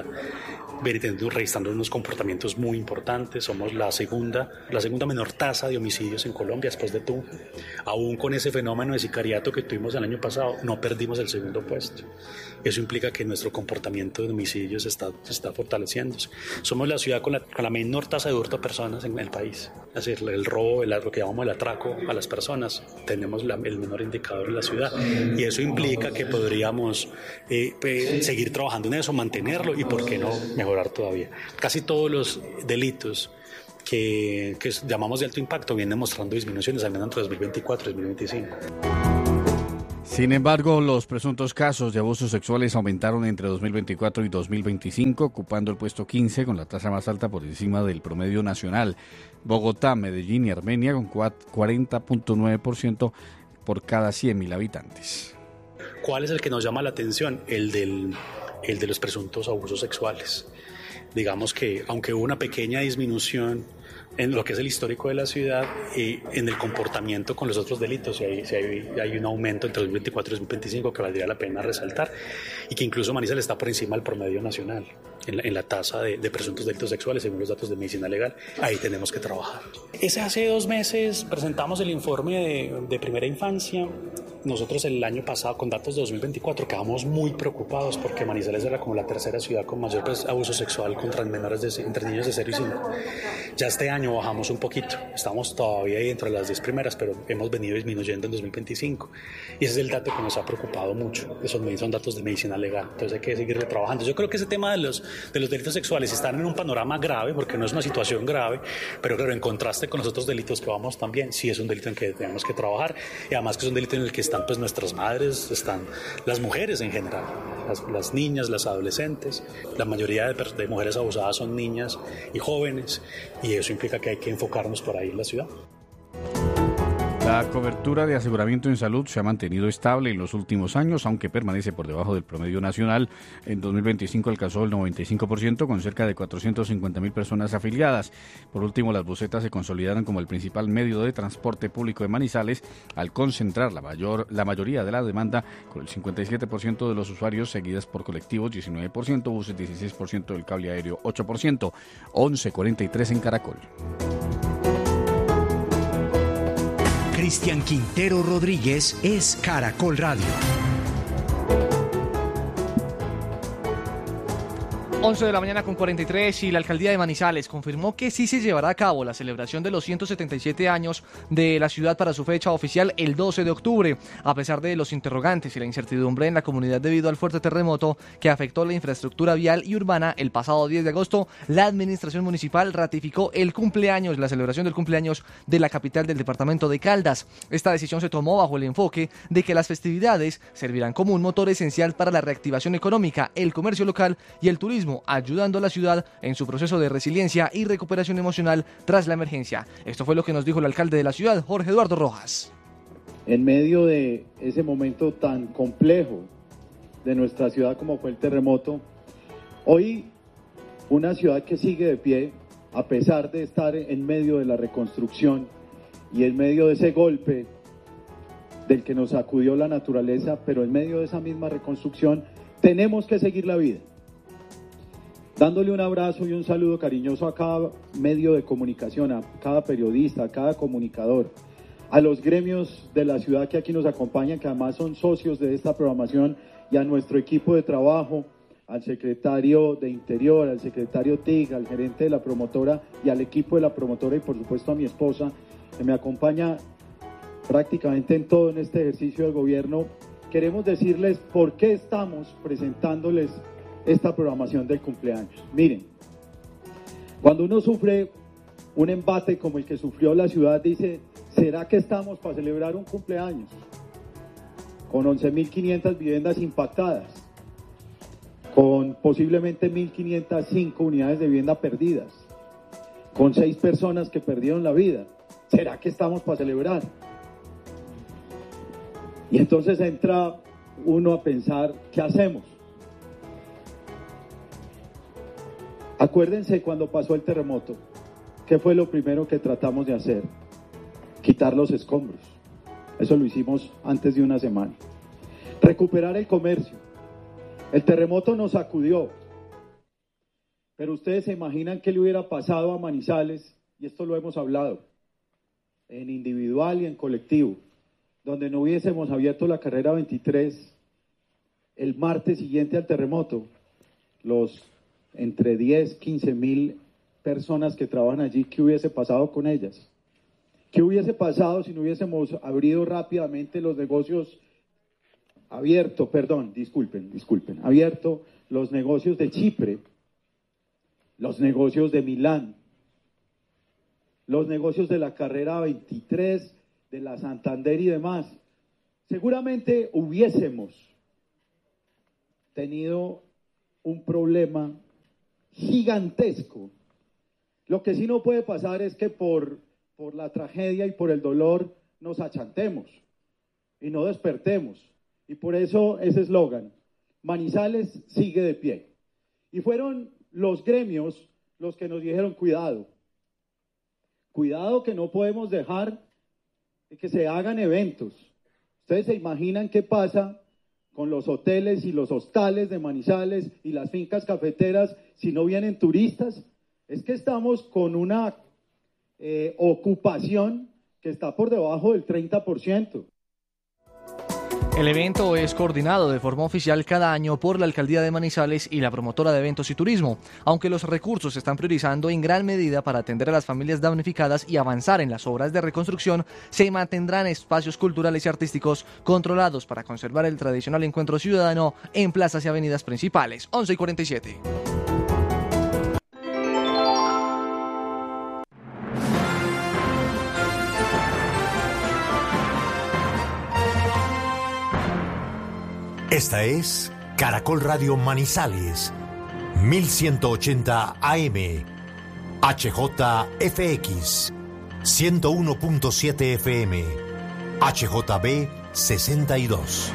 Speaker 14: viene registrando unos comportamientos muy importantes. Somos la segunda, la segunda menor tasa de homicidios en Colombia después de Tunja. Aún con ese fenómeno de sicariato que tuvimos el año pasado, no perdimos el segundo puesto. Eso implica que nuestro comportamiento de homicidios está, está fortaleciéndose. Somos la ciudad con la, con la menor tasa de hurto a personas en el país. es decir, el robo, el, lo que llamamos el atraco a las personas, tenemos la, el menor indicador en la ciudad, y eso implica que podríamos eh, eh, seguir trabajando en eso, mantenerlo y, por qué no, mejorar todavía. Casi todos los delitos que, que llamamos de alto impacto vienen mostrando disminuciones al menos entre dos mil veinticuatro y dos mil veinticinco.
Speaker 12: Sin embargo, los presuntos casos de abusos sexuales aumentaron entre dos mil veinticuatro y dos mil veinticinco, ocupando el puesto quince con la tasa más alta por encima del promedio nacional. Bogotá, Medellín y Armenia con cuarenta punto nueve por ciento por cada cien mil habitantes.
Speaker 14: ¿Cuál es el que nos llama la atención? El, del, el de los presuntos abusos sexuales. Digamos que aunque hubo una pequeña disminución en lo que es el histórico de la ciudad y en el comportamiento con los otros delitos, y hay, si hay, hay un aumento entre dos mil veinticuatro y dos mil veinticinco que valdría la pena resaltar, y que incluso Manizales está por encima del promedio nacional en la, en la tasa de, de presuntos delitos sexuales según los datos de medicina legal. Ahí tenemos que trabajar. Ese hace dos meses presentamos el informe de, de primera infancia. Nosotros el año pasado, con datos de dos mil veinticuatro, quedamos muy preocupados porque Manizales era como la tercera ciudad con mayor pues, abuso sexual contra menores de, entre niños de cero y cinco. Ya este año bajamos un poquito, estamos todavía ahí entre las diez primeras, pero hemos venido disminuyendo en dos mil veinticinco. Y ese es el dato que nos ha preocupado mucho. Esos son datos de medicina legal, entonces hay que seguir trabajando. Yo creo que ese tema de los, de los delitos sexuales están en un panorama grave, porque no es una situación grave, pero claro, en contraste con los otros delitos que vamos también, sí es un delito en que tenemos que trabajar, y además que es un delito en el que están pues nuestras madres, están las mujeres en general, las, las niñas, las adolescentes. La mayoría de, de mujeres abusadas son niñas y jóvenes, y eso implica que hay que enfocarnos por ahí en la ciudad.
Speaker 12: La cobertura de aseguramiento en salud se ha mantenido estable en los últimos años, aunque permanece por debajo del promedio nacional. En dos mil veinticinco alcanzó el noventa y cinco por ciento, con cerca de cuatrocientas cincuenta mil personas afiliadas. Por último, las busetas se consolidaron como el principal medio de transporte público de Manizales, al concentrar la, mayor, la mayoría de la demanda, con el cincuenta y siete por ciento de los usuarios, seguidas por colectivos diecinueve por ciento, buses dieciséis por ciento, del cable aéreo ocho por ciento. once cuarenta y tres en Caracol.
Speaker 15: Cristian Quintero Rodríguez es Caracol Radio.
Speaker 16: once de la mañana con cuarenta y tres, y la alcaldía de Manizales confirmó que sí se llevará a cabo la celebración de los ciento setenta y siete años de la ciudad para su fecha oficial el doce de octubre, a pesar de los interrogantes y la incertidumbre en la comunidad debido al fuerte terremoto que afectó la infraestructura vial y urbana. El pasado diez de agosto, la administración municipal ratificó el cumpleaños, la celebración del cumpleaños de la capital del departamento de Caldas. Esta decisión se tomó bajo el enfoque de que las festividades servirán como un motor esencial para la reactivación económica, el comercio local y el turismo, ayudando a la ciudad en su proceso de resiliencia y recuperación emocional tras la emergencia. Esto fue lo que nos dijo el alcalde de la ciudad, Jorge Eduardo Rojas.
Speaker 17: En medio de ese momento tan complejo de nuestra ciudad como fue el terremoto, hoy una ciudad que sigue de pie, a pesar de estar en medio de la reconstrucción y en medio de ese golpe del que nos sacudió la naturaleza, pero en medio de esa misma reconstrucción tenemos que seguir la vida. Dándole un abrazo y un saludo cariñoso a cada medio de comunicación, a cada periodista, a cada comunicador, a los gremios de la ciudad que aquí nos acompañan, que además son socios de esta programación, y a nuestro equipo de trabajo, al secretario de Interior, al secretario T I C, al gerente de la promotora y al equipo de la promotora, y por supuesto a mi esposa, que me acompaña prácticamente en todo en este ejercicio del gobierno. Queremos decirles por qué estamos presentándoles esta programación del cumpleaños. Miren, cuando uno sufre un embate como el que sufrió la ciudad, dice, ¿será que estamos para celebrar un cumpleaños? Con once mil quinientas viviendas impactadas, con posiblemente mil quinientas cinco unidades de vivienda perdidas, con seis personas que perdieron la vida. ¿Será que estamos para celebrar? Y entonces entra uno a pensar, ¿qué hacemos? Acuérdense cuando pasó el terremoto, ¿qué fue lo primero que tratamos de hacer? Quitar los escombros. Eso lo hicimos antes de una semana. Recuperar el comercio. El terremoto nos sacudió, pero ustedes se imaginan qué le hubiera pasado a Manizales, y esto lo hemos hablado, en individual y en colectivo, donde no hubiésemos abierto la carrera veintitrés el martes siguiente al terremoto. Los entre diez, quince mil personas que trabajan allí, ¿qué hubiese pasado con ellas? ¿Qué hubiese pasado si no hubiésemos abierto rápidamente los negocios, abierto, perdón, disculpen, disculpen, abierto los negocios de Chipre, los negocios de Milán, los negocios de la carrera veintitrés, de la Santander y demás? Seguramente hubiésemos tenido un problema gigantesco. Lo que sí no puede pasar es que por, por la tragedia y por el dolor nos achantemos y no despertemos. Y por eso ese eslogan, Manizales sigue de pie. Y fueron los gremios los que nos dijeron, cuidado, cuidado que no podemos dejar que se hagan eventos. Ustedes se imaginan qué pasa con los hoteles y los hostales de Manizales y las fincas cafeteras si no vienen turistas. Es que estamos con una eh, ocupación que está por debajo del treinta por ciento.
Speaker 16: El evento es coordinado de forma oficial cada año por la Alcaldía de Manizales y la promotora de eventos y turismo, aunque los recursos se están priorizando en gran medida para atender a las familias damnificadas y avanzar en las obras de reconstrucción. Se mantendrán espacios culturales y artísticos controlados para conservar el tradicional encuentro ciudadano en plazas y avenidas principales. once y cuarenta y siete.
Speaker 15: Esta es Caracol Radio Manizales, mil ciento ochenta A M, H J F X, ciento uno punto siete F M, H J B sesenta y dos.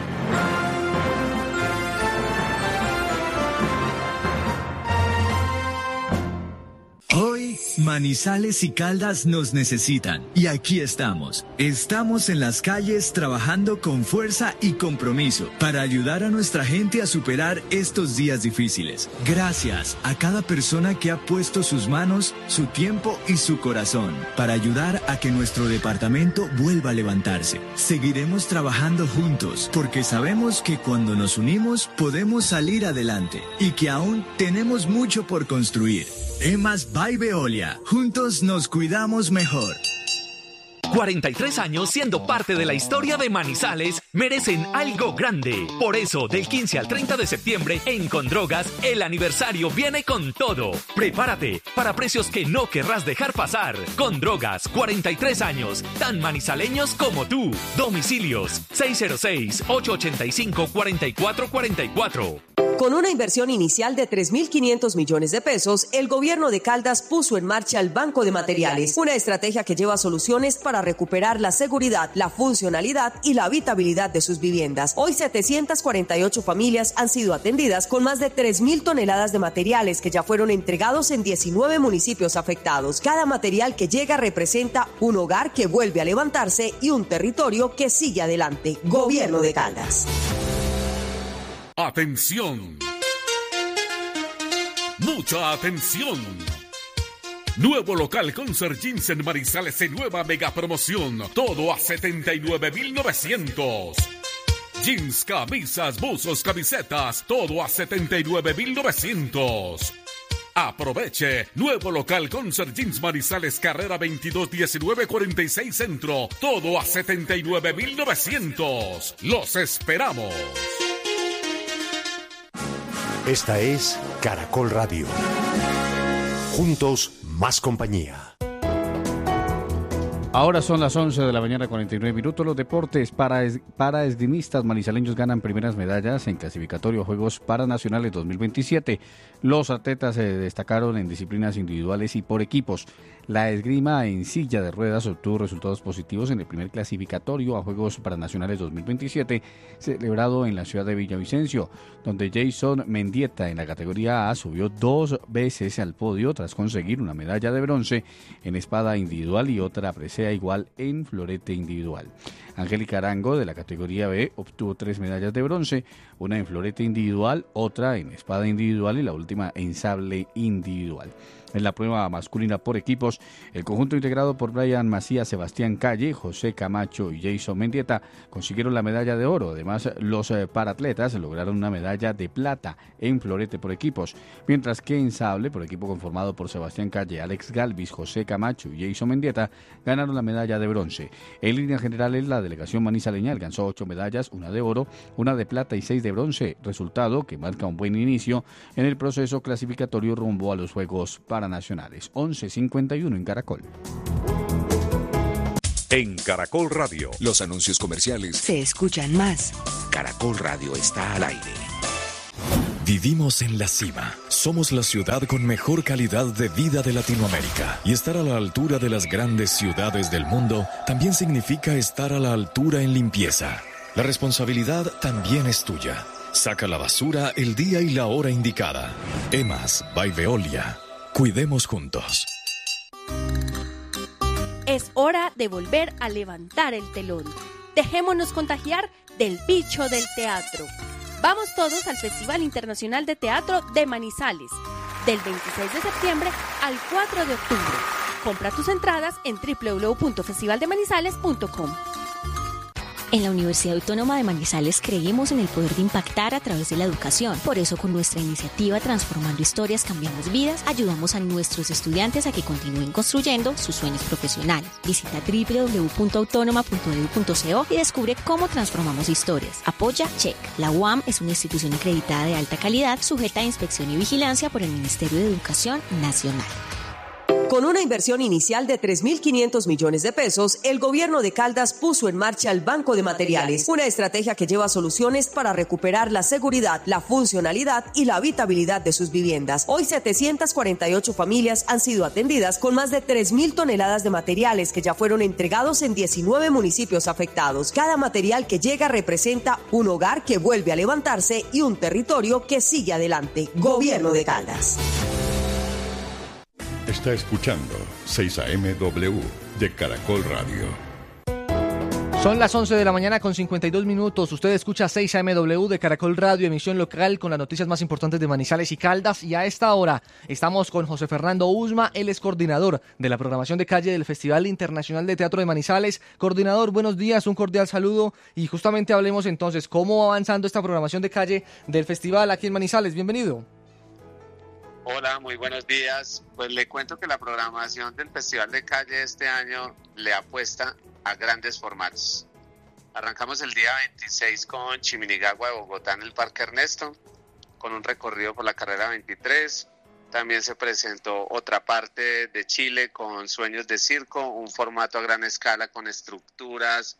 Speaker 18: Hoy, Manizales y Caldas nos necesitan. Y aquí estamos. Estamos en las calles trabajando con fuerza y compromiso para ayudar a nuestra gente a superar estos días difíciles. Gracias a cada persona que ha puesto sus manos, su tiempo y su corazón para ayudar a que nuestro departamento vuelva a levantarse. Seguiremos trabajando juntos porque sabemos que cuando nos unimos podemos salir adelante y que aún tenemos mucho por construir. Emas by Veolia. Juntos nos cuidamos mejor.
Speaker 19: cuarenta y tres años siendo parte de la historia de Manizales merecen algo grande. Por eso, del quince al treinta de septiembre, en Condrogas, el aniversario viene con todo. Prepárate para precios que no querrás dejar pasar. Condrogas, cuarenta y tres años, tan manizaleños como tú. Domicilios seis cero seis, ocho ocho cinco, cuatro cuatro cuatro cuatro.
Speaker 20: Con una inversión inicial de tres mil quinientos millones de pesos, el gobierno de Caldas puso en marcha el Banco de Materiales, una estrategia que lleva soluciones para recuperar la seguridad, la funcionalidad y la habitabilidad de sus viviendas. Hoy setecientas cuarenta y ocho familias han sido atendidas con más de tres mil toneladas de materiales que ya fueron entregados en diecinueve municipios afectados. Cada material que llega representa un hogar que vuelve a levantarse y un territorio que sigue adelante. Gobierno de Caldas.
Speaker 21: ¡Atención! ¡Mucha atención! Nuevo local Concert Jeans en Manizales en nueva mega promoción. Todo a setenta y nueve mil novecientos. Jeans, camisas, buzos, camisetas. Todo a setenta y nueve mil novecientos. Aproveche. Nuevo local Concert Jeans Manizales, carrera veintidós diecinueve cuarenta y seis Centro. Todo a setenta y nueve mil novecientos. Los esperamos.
Speaker 15: Esta es Caracol Radio. Juntos, más compañía.
Speaker 12: Ahora son las once de la mañana, cuarenta y nueve minutos. Los deportes para, es, para esgrimistas manizaleños ganan primeras medallas en clasificatorio a Juegos Paranacionales dos mil veintisiete. Los atletas se destacaron en disciplinas individuales y por equipos. La esgrima en silla de ruedas obtuvo resultados positivos en el primer clasificatorio a Juegos Paranacionales dos mil veintisiete, celebrado en la ciudad de Villavicencio, donde Jason Mendieta en la categoría A subió dos veces al podio tras conseguir una medalla de bronce en espada individual y otra presea igual en florete individual. Angélica Arango, de la categoría B, obtuvo tres medallas de bronce, una en florete individual, otra en espada individual y la última en sable individual. En la prueba masculina por equipos, el conjunto integrado por Brian Macías, Sebastián Calle, José Camacho y Jason Mendieta consiguieron la medalla de oro. Además, los eh, paratletas lograron una medalla de plata en florete por equipos, mientras que en sable, por equipo conformado por Sebastián Calle, Alex Galvis, José Camacho y Jason Mendieta, ganaron la medalla de bronce. En líneas generales, la delegación manizaleña alcanzó ocho medallas, una de oro, una de plata y seis de bronce, resultado que marca un buen inicio en el proceso clasificatorio rumbo a los Juegos Paranacionales. once cincuenta y uno en Caracol.
Speaker 11: En Caracol Radio,
Speaker 2: los anuncios comerciales
Speaker 22: se escuchan más.
Speaker 2: Caracol Radio está al aire.
Speaker 23: Vivimos en la cima. Somos la ciudad con mejor calidad de vida de Latinoamérica. Y estar a la altura de las grandes ciudades del mundo también significa estar a la altura en limpieza. La responsabilidad también es tuya. Saca la basura el día y la hora indicada. EMAS by Veolia. Cuidemos juntos.
Speaker 24: Es hora de volver a levantar el telón. Dejémonos contagiar del bicho del teatro. Vamos todos al Festival Internacional de Teatro de Manizales, del veintiséis de septiembre al cuatro de octubre. Compra tus entradas en doble u doble u doble u punto festival de manizales punto com.
Speaker 25: En la Universidad Autónoma de Manizales creemos en el poder de impactar a través de la educación. Por eso, con nuestra iniciativa Transformando Historias, Cambiamos Vidas, ayudamos a nuestros estudiantes a que continúen construyendo sus sueños profesionales. Visita doble u doble u doble u punto autónoma punto e d u punto co y descubre cómo transformamos historias. Apoya Check. La U A M es una institución acreditada de alta calidad, sujeta a inspección y vigilancia por el Ministerio de Educación Nacional.
Speaker 20: Con una inversión inicial de tres mil quinientos millones de pesos, el gobierno de Caldas puso en marcha el Banco de Materiales, una estrategia que lleva soluciones para recuperar la seguridad, la funcionalidad y la habitabilidad de sus viviendas. Hoy setecientas cuarenta y ocho familias han sido atendidas con más de tres mil toneladas de materiales que ya fueron entregados en diecinueve municipios afectados. Cada material que llega representa un hogar que vuelve a levantarse y un territorio que sigue adelante. Gobierno de Caldas.
Speaker 13: Está escuchando seis A M W de Caracol Radio.
Speaker 16: Son las once de la mañana con cincuenta y dos minutos. Usted escucha seis A M W de Caracol Radio, emisión local con las noticias más importantes de Manizales y Caldas. Y a esta hora estamos con José Fernando Usma, él es coordinador de la programación de calle del Festival Internacional de Teatro de Manizales. Coordinador, buenos días, un cordial saludo. Y justamente hablemos entonces, ¿cómo va avanzando esta programación de calle del festival aquí en Manizales? Bienvenido.
Speaker 8: Hola, muy buenos días. Pues le cuento que la programación del Festival de Calle este año le apuesta a grandes formatos. Arrancamos el día veintiséis con Chiminigagua de Bogotá en el Parque Ernesto, con un recorrido por la carrera veintitrés. También se presentó otra parte de Chile con Sueños de Circo, un formato a gran escala con estructuras,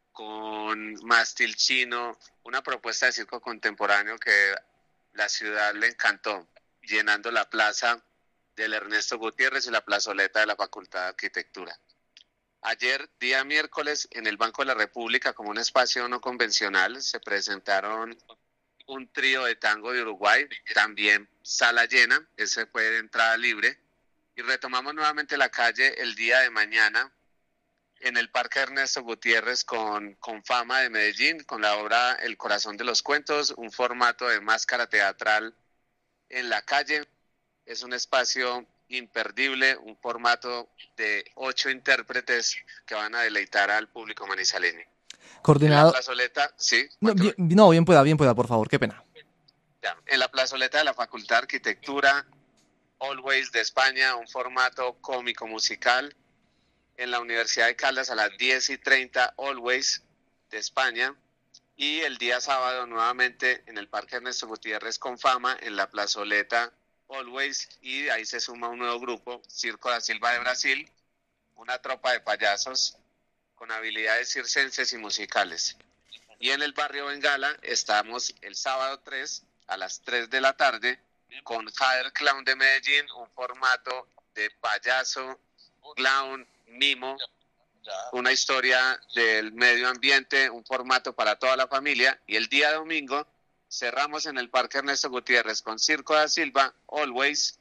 Speaker 8: con mástil chino, una propuesta de circo contemporáneo que la ciudad le encantó, llenando la plaza del Ernesto Gutiérrez y la plazoleta de la Facultad de Arquitectura. Ayer, día miércoles, en el Banco de la República, como un espacio no convencional, se presentaron un trío de tango de Uruguay, también sala llena, ese fue de entrada libre, y retomamos nuevamente la calle el día de mañana en el Parque Ernesto Gutiérrez con, con Fama de Medellín, con la obra El Corazón de los Cuentos, un formato de máscara teatral en la calle. Es un espacio imperdible, un formato de ocho intérpretes que van a deleitar al público manizaleño.
Speaker 16: Coordinador.
Speaker 8: En la plazoleta, sí.
Speaker 16: No bien, no, bien pueda, bien pueda, por favor, qué pena.
Speaker 8: Ya, en la plazoleta de la Facultad de Arquitectura, Always de España, un formato cómico musical. En la Universidad de Caldas a las diez y treinta, Always de España. Y el día sábado nuevamente en el Parque Ernesto Gutiérrez con Fama, en la plazoleta Always, y ahí se suma un nuevo grupo, Circo da Silva de Brasil, una tropa de payasos con habilidades circenses y musicales. Y en el barrio Bengala estamos el sábado tres a las tres de la tarde con Jader Clown de Medellín, un formato de payaso, clown, mimo, una historia del medio ambiente, un formato para toda la familia. Y el día domingo cerramos en el Parque Ernesto Gutiérrez con Circo da Silva, Always,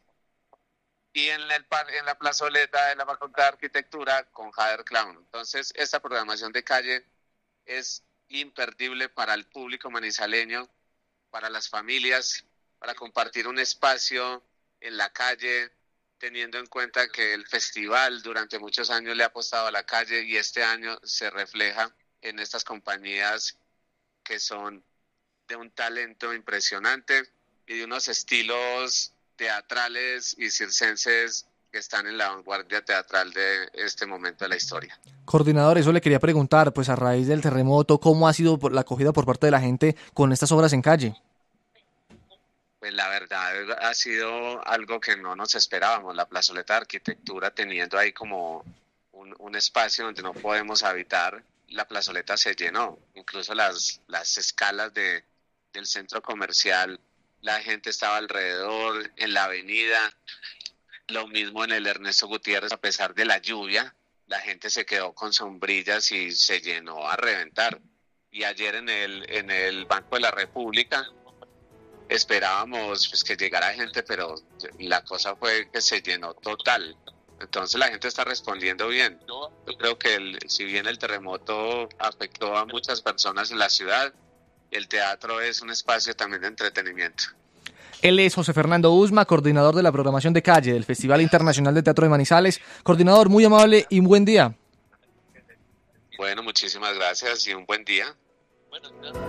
Speaker 8: y en, el par, en la plazoleta de la Facultad de Arquitectura con Jader Clown. Entonces, esta programación de calle es imperdible para el público manizaleño, para las familias, para compartir un espacio en la calle, teniendo en cuenta que el festival durante muchos años le ha apostado a la calle y este año se refleja en estas compañías que son de un talento impresionante y de unos estilos teatrales y circenses que están en la vanguardia teatral de este momento de la historia.
Speaker 16: Coordinador, eso le quería preguntar, pues a raíz del terremoto, ¿cómo ha sido la acogida por parte de la gente con estas obras en calle?
Speaker 8: Pues la verdad ha sido algo que no nos esperábamos, la plazoleta de arquitectura teniendo ahí como un, un espacio donde no podemos habitar, la plazoleta se llenó, incluso las, las escalas de, del centro comercial, la gente estaba alrededor, en la avenida, lo mismo en el Ernesto Gutiérrez, a pesar de la lluvia, la gente se quedó con sombrillas y se llenó a reventar. Y ayer en el, en el Banco de la República, esperábamos pues, que llegara gente, pero la cosa fue que se llenó total. Entonces la gente está respondiendo bien. Yo creo que el, si bien el terremoto afectó a muchas personas en la ciudad, el teatro es un espacio también de entretenimiento.
Speaker 16: Él es José Fernando Usma, coordinador de la programación de calle del Festival Internacional de Teatro de Manizales. Coordinador, muy amable y un buen día.
Speaker 8: Bueno, muchísimas gracias y un buen día. Bueno, gracias.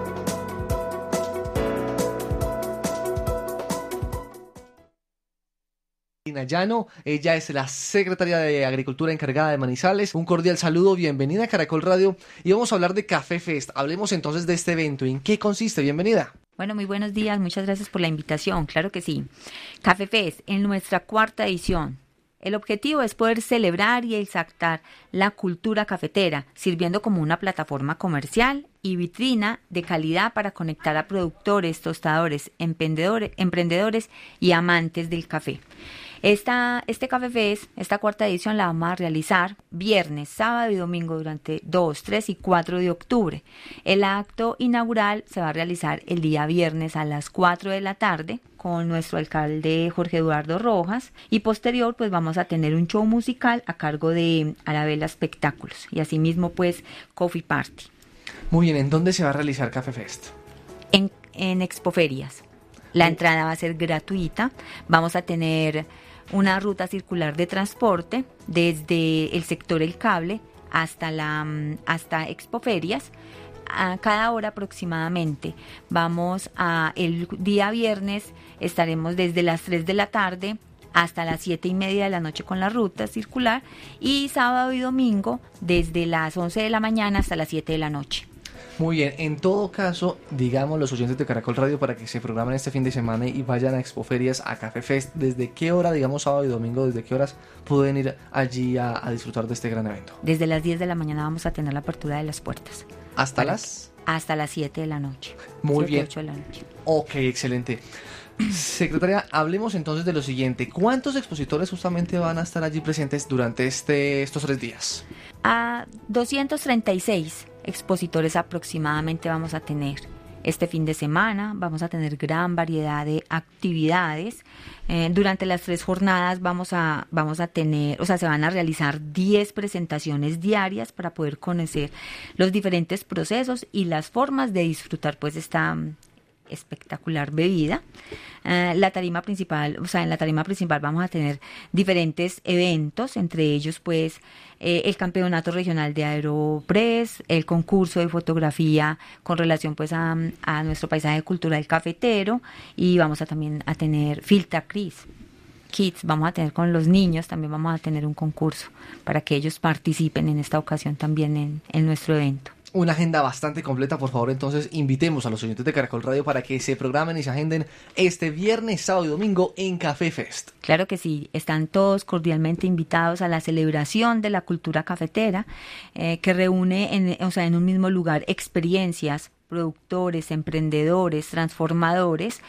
Speaker 16: Lina Llano, ella es la secretaria de Agricultura encargada de Manizales. Un cordial saludo, bienvenida a Caracol Radio y vamos a hablar de Café Fest. Hablemos entonces de este evento. ¿En qué consiste? Bienvenida.
Speaker 1: Bueno, muy buenos días, muchas gracias por la invitación, claro que sí. Café Fest, en nuestra cuarta edición. El objetivo es poder celebrar y exaltar la cultura cafetera, sirviendo como una plataforma comercial y vitrina de calidad para conectar a productores, tostadores, emprendedores, emprendedores y amantes del café. Esta, este Café Fest, esta cuarta edición la vamos a realizar viernes, sábado y domingo durante dos, tres y cuatro de octubre. El acto inaugural se va a realizar el día viernes a las cuatro de la tarde con nuestro alcalde Jorge Eduardo Rojas y posterior pues vamos a tener un show musical a cargo de Arabella Espectáculos y asimismo pues Coffee Party.
Speaker 16: Muy bien, ¿en dónde se va a realizar Café Fest?
Speaker 1: En, en Expoferias. La entrada va a ser gratuita, vamos a tener una ruta circular de transporte desde el sector El Cable hasta, la, hasta Expoferias, a cada hora aproximadamente. Vamos a, el día viernes estaremos desde las tres de la tarde hasta las siete y media de la noche con la ruta circular y sábado y domingo desde las once de la mañana hasta las siete de la noche.
Speaker 16: Muy bien, en todo caso, digamos los oyentes de Caracol Radio para que se programen este fin de semana y vayan a Expoferias, a Café Fest, ¿desde qué hora, digamos sábado y domingo, desde qué horas pueden ir allí a, a disfrutar de este gran evento?
Speaker 1: Desde las diez de la mañana vamos a tener la apertura de las puertas.
Speaker 16: ¿Hasta las?
Speaker 1: Hasta las siete de la noche.
Speaker 16: Muy
Speaker 1: siete,
Speaker 16: bien.
Speaker 1: ocho de la noche.
Speaker 16: Ok, excelente. Secretaria, hablemos entonces de lo siguiente. ¿Cuántos expositores justamente van a estar allí presentes durante este, estos tres días?
Speaker 1: A doscientos treinta y seis expositores aproximadamente vamos a tener. Este fin de semana vamos a tener gran variedad de actividades. Eh, durante las tres jornadas vamos a, vamos a tener, o sea, se van a realizar diez presentaciones diarias para poder conocer los diferentes procesos y las formas de disfrutar pues esta espectacular bebida. Uh, la tarima principal, o sea, en la tarima principal vamos a tener diferentes eventos, entre ellos pues eh, el campeonato regional de Aeropress, el concurso de fotografía con relación pues a, a nuestro paisaje cultural cafetero y vamos a también a tener Filta Cris Kids, vamos a tener con los niños, también vamos a tener un concurso para que ellos participen en esta ocasión también en, en nuestro evento.
Speaker 16: Una agenda bastante completa, por favor, entonces invitemos a los oyentes de Caracol Radio para que se programen y se agenden este viernes, sábado y domingo en Café Fest.
Speaker 1: Claro que sí, están todos cordialmente invitados a la celebración de la cultura cafetera eh, que reúne en, o sea, en un mismo lugar experiencias, productores, emprendedores, transformadores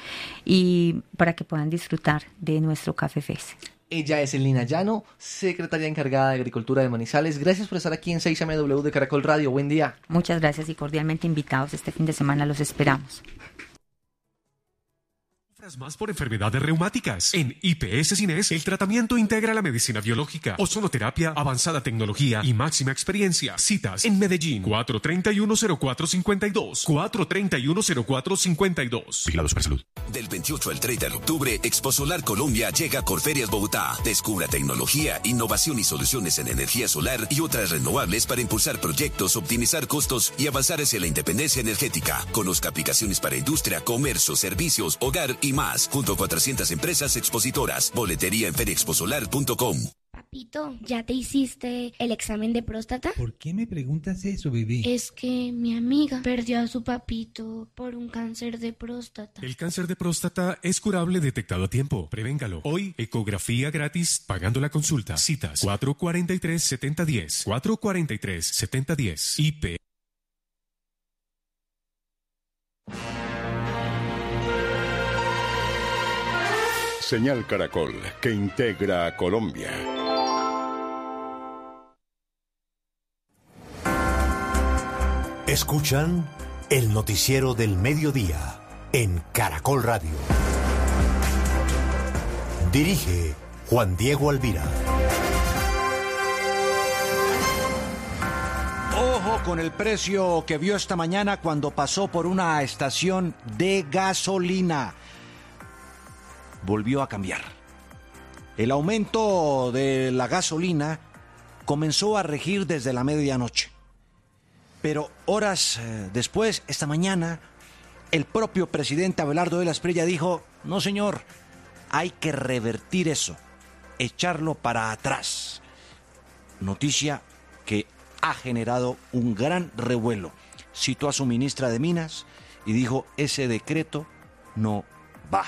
Speaker 1: y para que puedan disfrutar de nuestro Café Fest.
Speaker 16: Ella es Lina Llano, secretaria encargada de Agricultura de Manizales. Gracias por estar aquí en seis eme doble u de Caracol Radio. Buen día.
Speaker 1: Muchas gracias y cordialmente invitados. Este fin de semana los esperamos.
Speaker 5: Más por enfermedades reumáticas. En I P S Cines, el tratamiento integra la medicina biológica, ozonoterapia, avanzada tecnología y máxima experiencia. Citas en Medellín, cuatro treinta y uno cero cuatro cincuenta y dos, cuatro treinta y uno cero cuatro cincuenta y dos. Vigilados para salud.
Speaker 6: Del veintiocho al treinta de octubre, Expo Solar Colombia llega a Corferias Bogotá. Descubra tecnología, innovación y soluciones en energía solar y otras renovables para impulsar proyectos, optimizar costos y avanzar hacia la independencia energética. Conozca aplicaciones para industria, comercio, servicios, hogar y más, junto a cuatrocientas empresas expositoras. Boletería en feria expo solar punto com.
Speaker 9: Papito, ¿ya te hiciste el examen de próstata?
Speaker 10: ¿Por qué me preguntas eso, bebé?
Speaker 9: Es que mi amiga perdió a su papito por un cáncer de próstata.
Speaker 5: El cáncer de próstata es curable detectado a tiempo. Prevéngalo. Hoy, ecografía gratis pagando la consulta. Citas cuatro cuarenta y tres, setenta diez, cuatro cuarenta y tres, setenta diez. I P.
Speaker 13: Señal Caracol, que integra a Colombia.
Speaker 15: Escuchan el noticiero del mediodía en Caracol Radio. Dirige Juan Diego Alvira.
Speaker 22: Ojo con el precio que vio esta mañana cuando pasó por una estación de gasolina. Volvió a cambiar. El aumento de la gasolina comenzó a regir desde la medianoche. Pero horas eh, después, esta mañana, el propio presidente Abelardo de la Espriella dijo: no señor, hay que revertir eso, echarlo para atrás. Noticia que ha generado un gran revuelo. Citó a su ministra de Minas y dijo: ese decreto no va.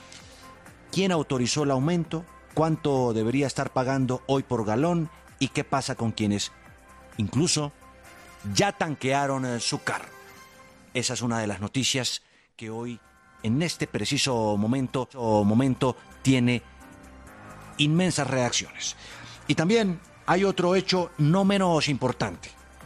Speaker 22: ¿Quién autorizó el aumento? ¿Cuánto debería estar pagando hoy por galón? ¿Y qué pasa con quienes incluso ya tanquearon su carro? Esa es una de las noticias que hoy, en este preciso momento, momento tiene inmensas reacciones. Y también hay otro hecho no menos importante.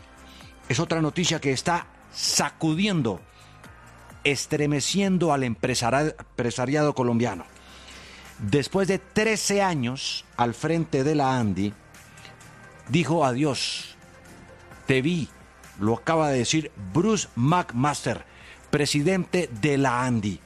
Speaker 22: Es otra noticia que está sacudiendo, estremeciendo al empresariado colombiano. Después de trece años al frente de la ANDI, dijo adiós. Te vi, lo acaba de decir Bruce McMaster, presidente de la ANDI.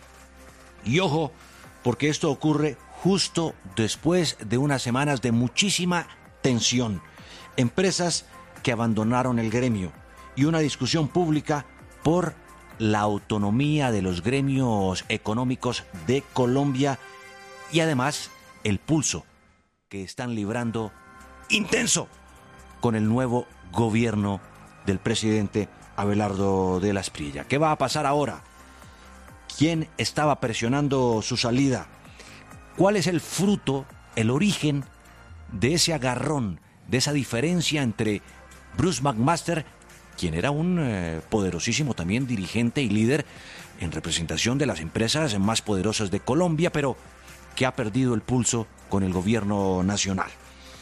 Speaker 22: Y ojo, porque esto ocurre justo después de unas semanas de muchísima tensión. Empresas que abandonaron el gremio y una discusión pública por la autonomía de los gremios económicos de Colombia. Y además, el pulso que están librando intenso con el nuevo gobierno del presidente Abelardo de la Espriella. ¿Qué va a pasar ahora? ¿Quién estaba presionando su salida? ¿Cuál es el fruto, el origen de ese agarrón, de esa diferencia entre Bruce McMaster, quien era un eh, poderosísimo también dirigente y líder en representación de las empresas más poderosas de Colombia, pero que ha perdido el pulso con el gobierno nacional?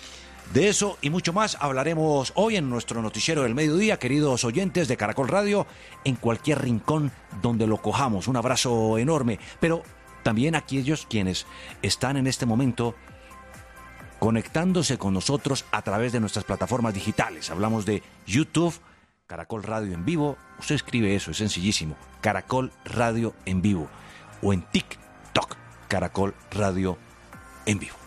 Speaker 22: De eso y mucho más hablaremos hoy en nuestro noticiero del mediodía, queridos oyentes de Caracol Radio, en cualquier rincón donde lo cojamos. Un abrazo enorme, pero también a aquellos quienes están en este momento conectándose con nosotros a través de nuestras plataformas digitales. Hablamos de YouTube, Caracol Radio en vivo. Usted escribe eso, es sencillísimo, Caracol Radio en vivo, o en TikTok, Caracol Radio en vivo.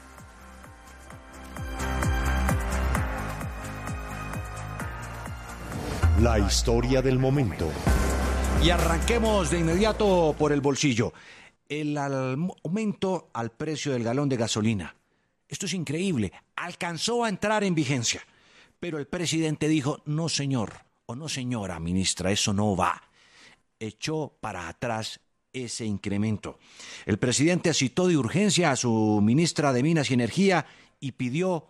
Speaker 15: La historia del momento.
Speaker 22: Y arranquemos de inmediato por el bolsillo. El aumento al precio del galón de gasolina. Esto es increíble. Alcanzó a entrar en vigencia. Pero el presidente dijo: no señor, o no señora ministra, eso no va. Echó para atrás ese incremento. El presidente citó de urgencia a su ministra de Minas y Energía y pidió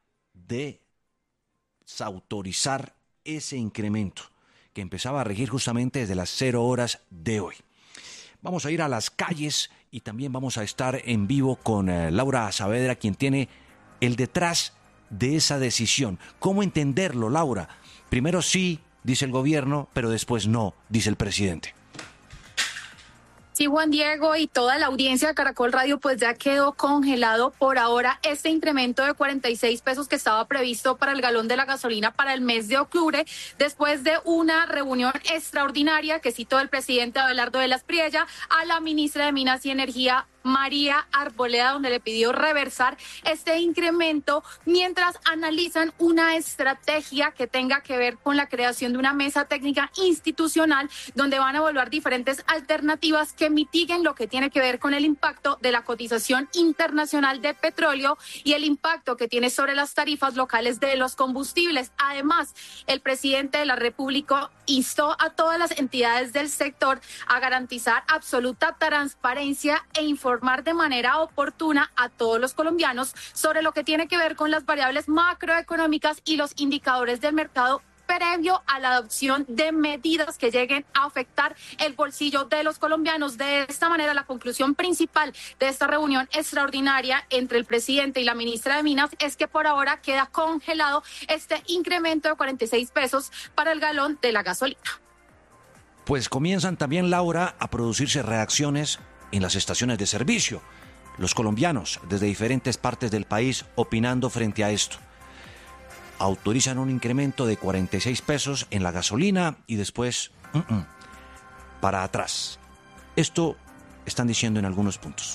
Speaker 22: desautorizar ese incremento que empezaba a regir justamente desde las cero horas de hoy. Vamos a ir a las calles y también vamos a estar en vivo con eh, Laura Saavedra, quien tiene el detrás de esa decisión. ¿Cómo entenderlo, Laura? Primero sí, dice el gobierno, pero después no, dice el presidente.
Speaker 3: Sí, Juan Diego y toda la audiencia de Caracol Radio, pues ya quedó congelado por ahora este incremento de cuarenta y seis pesos que estaba previsto para el galón de la gasolina para el mes de octubre, después de una reunión extraordinaria que citó el presidente Abelardo de la Espriella a la ministra de Minas y Energía, María Arboleda, donde le pidió reversar este incremento mientras analizan una estrategia que tenga que ver con la creación de una mesa técnica institucional donde van a evaluar diferentes alternativas que mitiguen lo que tiene que ver con el impacto de la cotización internacional de petróleo y el impacto que tiene sobre las tarifas locales de los combustibles. Además, el presidente de la República instó a todas las entidades del sector a garantizar absoluta transparencia e información informar de manera oportuna a todos los colombianos sobre lo que tiene que ver con las variables macroeconómicas y los indicadores del mercado previo a la adopción de medidas que lleguen a afectar el bolsillo de los colombianos. De esta manera, la conclusión principal de esta reunión extraordinaria entre el presidente y la ministra de Minas es que por ahora queda congelado este incremento de cuarenta y seis pesos para el galón de la gasolina.
Speaker 22: Pues comienzan también, Laura, a producirse reacciones en las estaciones de servicio. Los colombianos desde diferentes partes del país opinando frente a esto. Autorizan un incremento de cuarenta y seis pesos en la gasolina y después uh-uh, para atrás. Esto están diciendo en algunos puntos.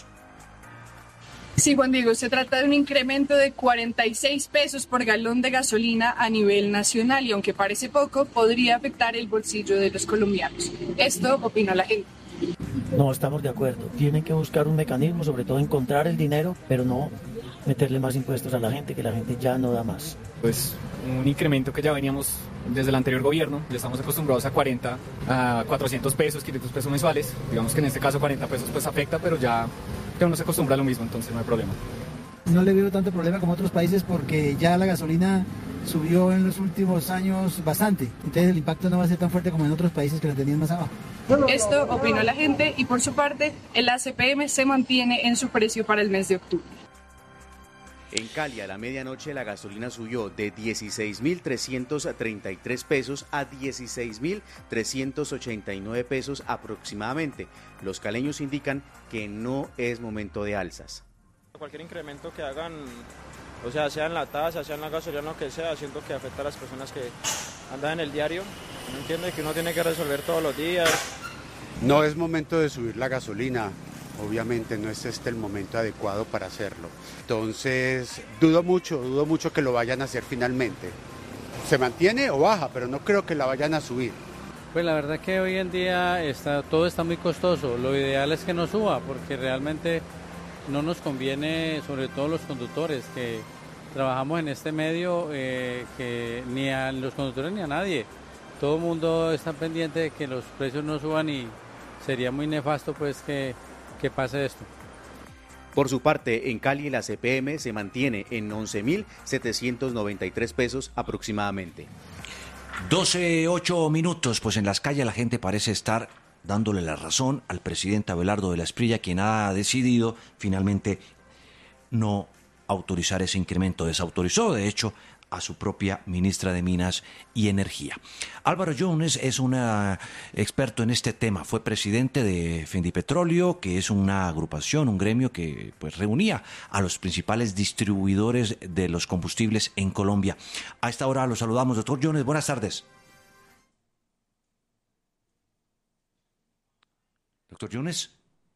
Speaker 4: Sí, Juan Diego, se trata de un incremento de cuarenta y seis pesos por galón de gasolina a nivel nacional y aunque parece poco, podría afectar el bolsillo de los colombianos. Esto opina la gente.
Speaker 7: No estamos de acuerdo. Tienen que buscar un mecanismo, sobre todo encontrar el dinero, pero no meterle más impuestos a la gente, que la gente ya no da más.
Speaker 14: Pues un incremento que ya veníamos desde el anterior gobierno, ya estamos acostumbrados a cuarenta, a cuatrocientos pesos, quinientos pesos mensuales. Digamos que en este caso cuarenta pesos pues afecta, pero ya, ya uno se acostumbra a lo mismo, entonces no hay problema.
Speaker 17: No le veo tanto problema como otros países porque ya la gasolina subió en los últimos años bastante. Entonces el impacto no va a ser tan fuerte como en otros países que la tenían más abajo.
Speaker 4: Esto opinó la gente y por su parte el A C P M se mantiene en su precio para el mes de octubre.
Speaker 26: En Cali, a la medianoche, la gasolina subió de dieciséis mil trescientos treinta y tres pesos a dieciséis mil trescientos ochenta y nueve pesos aproximadamente. Los caleños indican que no es momento de alzas.
Speaker 27: Cualquier incremento que hagan, o sea, sea en la tasa, sea en la gasolina, lo que sea, siento que afecta a las personas que andan en el diario. No entiende que uno tiene que resolver todos los días.
Speaker 28: No es momento de subir la gasolina. Obviamente no es este el momento adecuado para hacerlo. Entonces, dudo mucho, dudo mucho que lo vayan a hacer finalmente. Se mantiene o baja, pero no creo que la vayan a subir.
Speaker 29: Pues la verdad que hoy en día está, todo está muy costoso. Lo ideal es que no suba, porque realmente no nos conviene, sobre todo los conductores, que trabajamos en este medio, eh, que ni a los conductores ni a nadie. Todo el mundo está pendiente de que los precios no suban y sería muy nefasto pues que... ¿Qué pasa esto?
Speaker 26: Por su parte, en Cali la C P M se mantiene en once mil setecientos noventa y tres pesos aproximadamente.
Speaker 22: doce, ocho minutos, pues en las calles la gente parece estar dándole la razón al presidente Abelardo de la Espriella, quien ha decidido finalmente no autorizar ese incremento. Desautorizó, de hecho, a su propia ministra de Minas y Energía. Álvaro Jones es un experto en este tema. Fue presidente de Findipetróleo, que es una agrupación, un gremio que pues reunía a los principales distribuidores de los combustibles en Colombia. A esta hora lo saludamos. Doctor Jones, buenas tardes. Doctor Jones.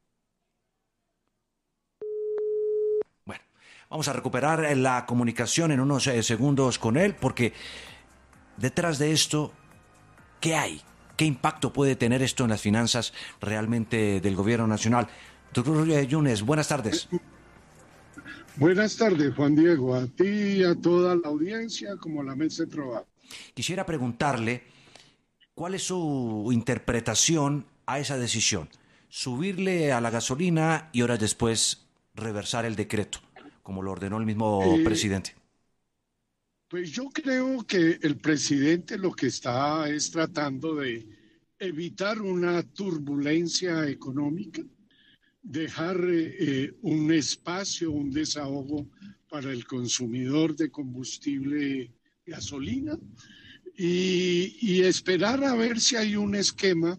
Speaker 22: Vamos a recuperar la comunicación en unos eh, segundos con él, porque detrás de esto, ¿qué hay? ¿Qué impacto puede tener esto en las finanzas realmente del gobierno nacional? Doctor Yunes, buenas tardes.
Speaker 30: Buenas tardes, Juan Diego, a ti y a toda la audiencia, como la mesa de trabajo.
Speaker 22: Quisiera preguntarle, ¿cuál es su interpretación a esa decisión? Subirle a la gasolina y horas después reversar el decreto, como lo ordenó el mismo eh, presidente.
Speaker 30: Pues yo creo que el presidente lo que está es tratando de evitar una turbulencia económica, dejar eh, un espacio, un desahogo para el consumidor de combustible gasolina y, y esperar a ver si hay un esquema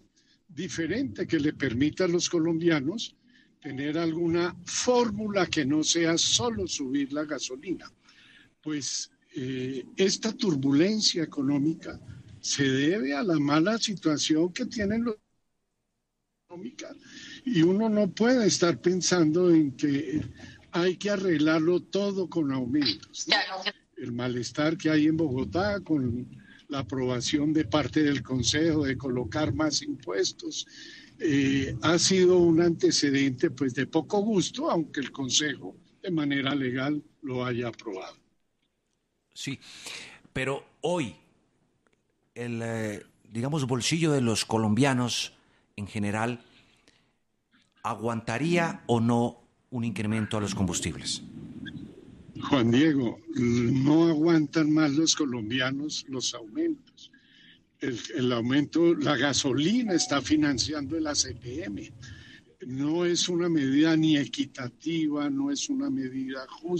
Speaker 30: diferente que le permita a los colombianos tener alguna fórmula que no sea solo subir la gasolina. Pues eh, esta turbulencia económica se debe a la mala situación que tienen los económica y uno no puede estar pensando en que hay que arreglarlo todo con aumentos, ¿no? El malestar que hay en Bogotá con la aprobación de parte del Consejo de colocar más impuestos eh, ha sido un antecedente pues de poco gusto, aunque el Consejo de manera legal lo haya aprobado.
Speaker 22: Sí, pero hoy el, eh, digamos, bolsillo de los colombianos en general, ¿aguantaría o no un incremento a los combustibles?
Speaker 30: Juan Diego, no aguantan más los colombianos los aumentos. El, el aumento, la gasolina está financiando el A C P M. No es una medida ni equitativa, no es una medida justa.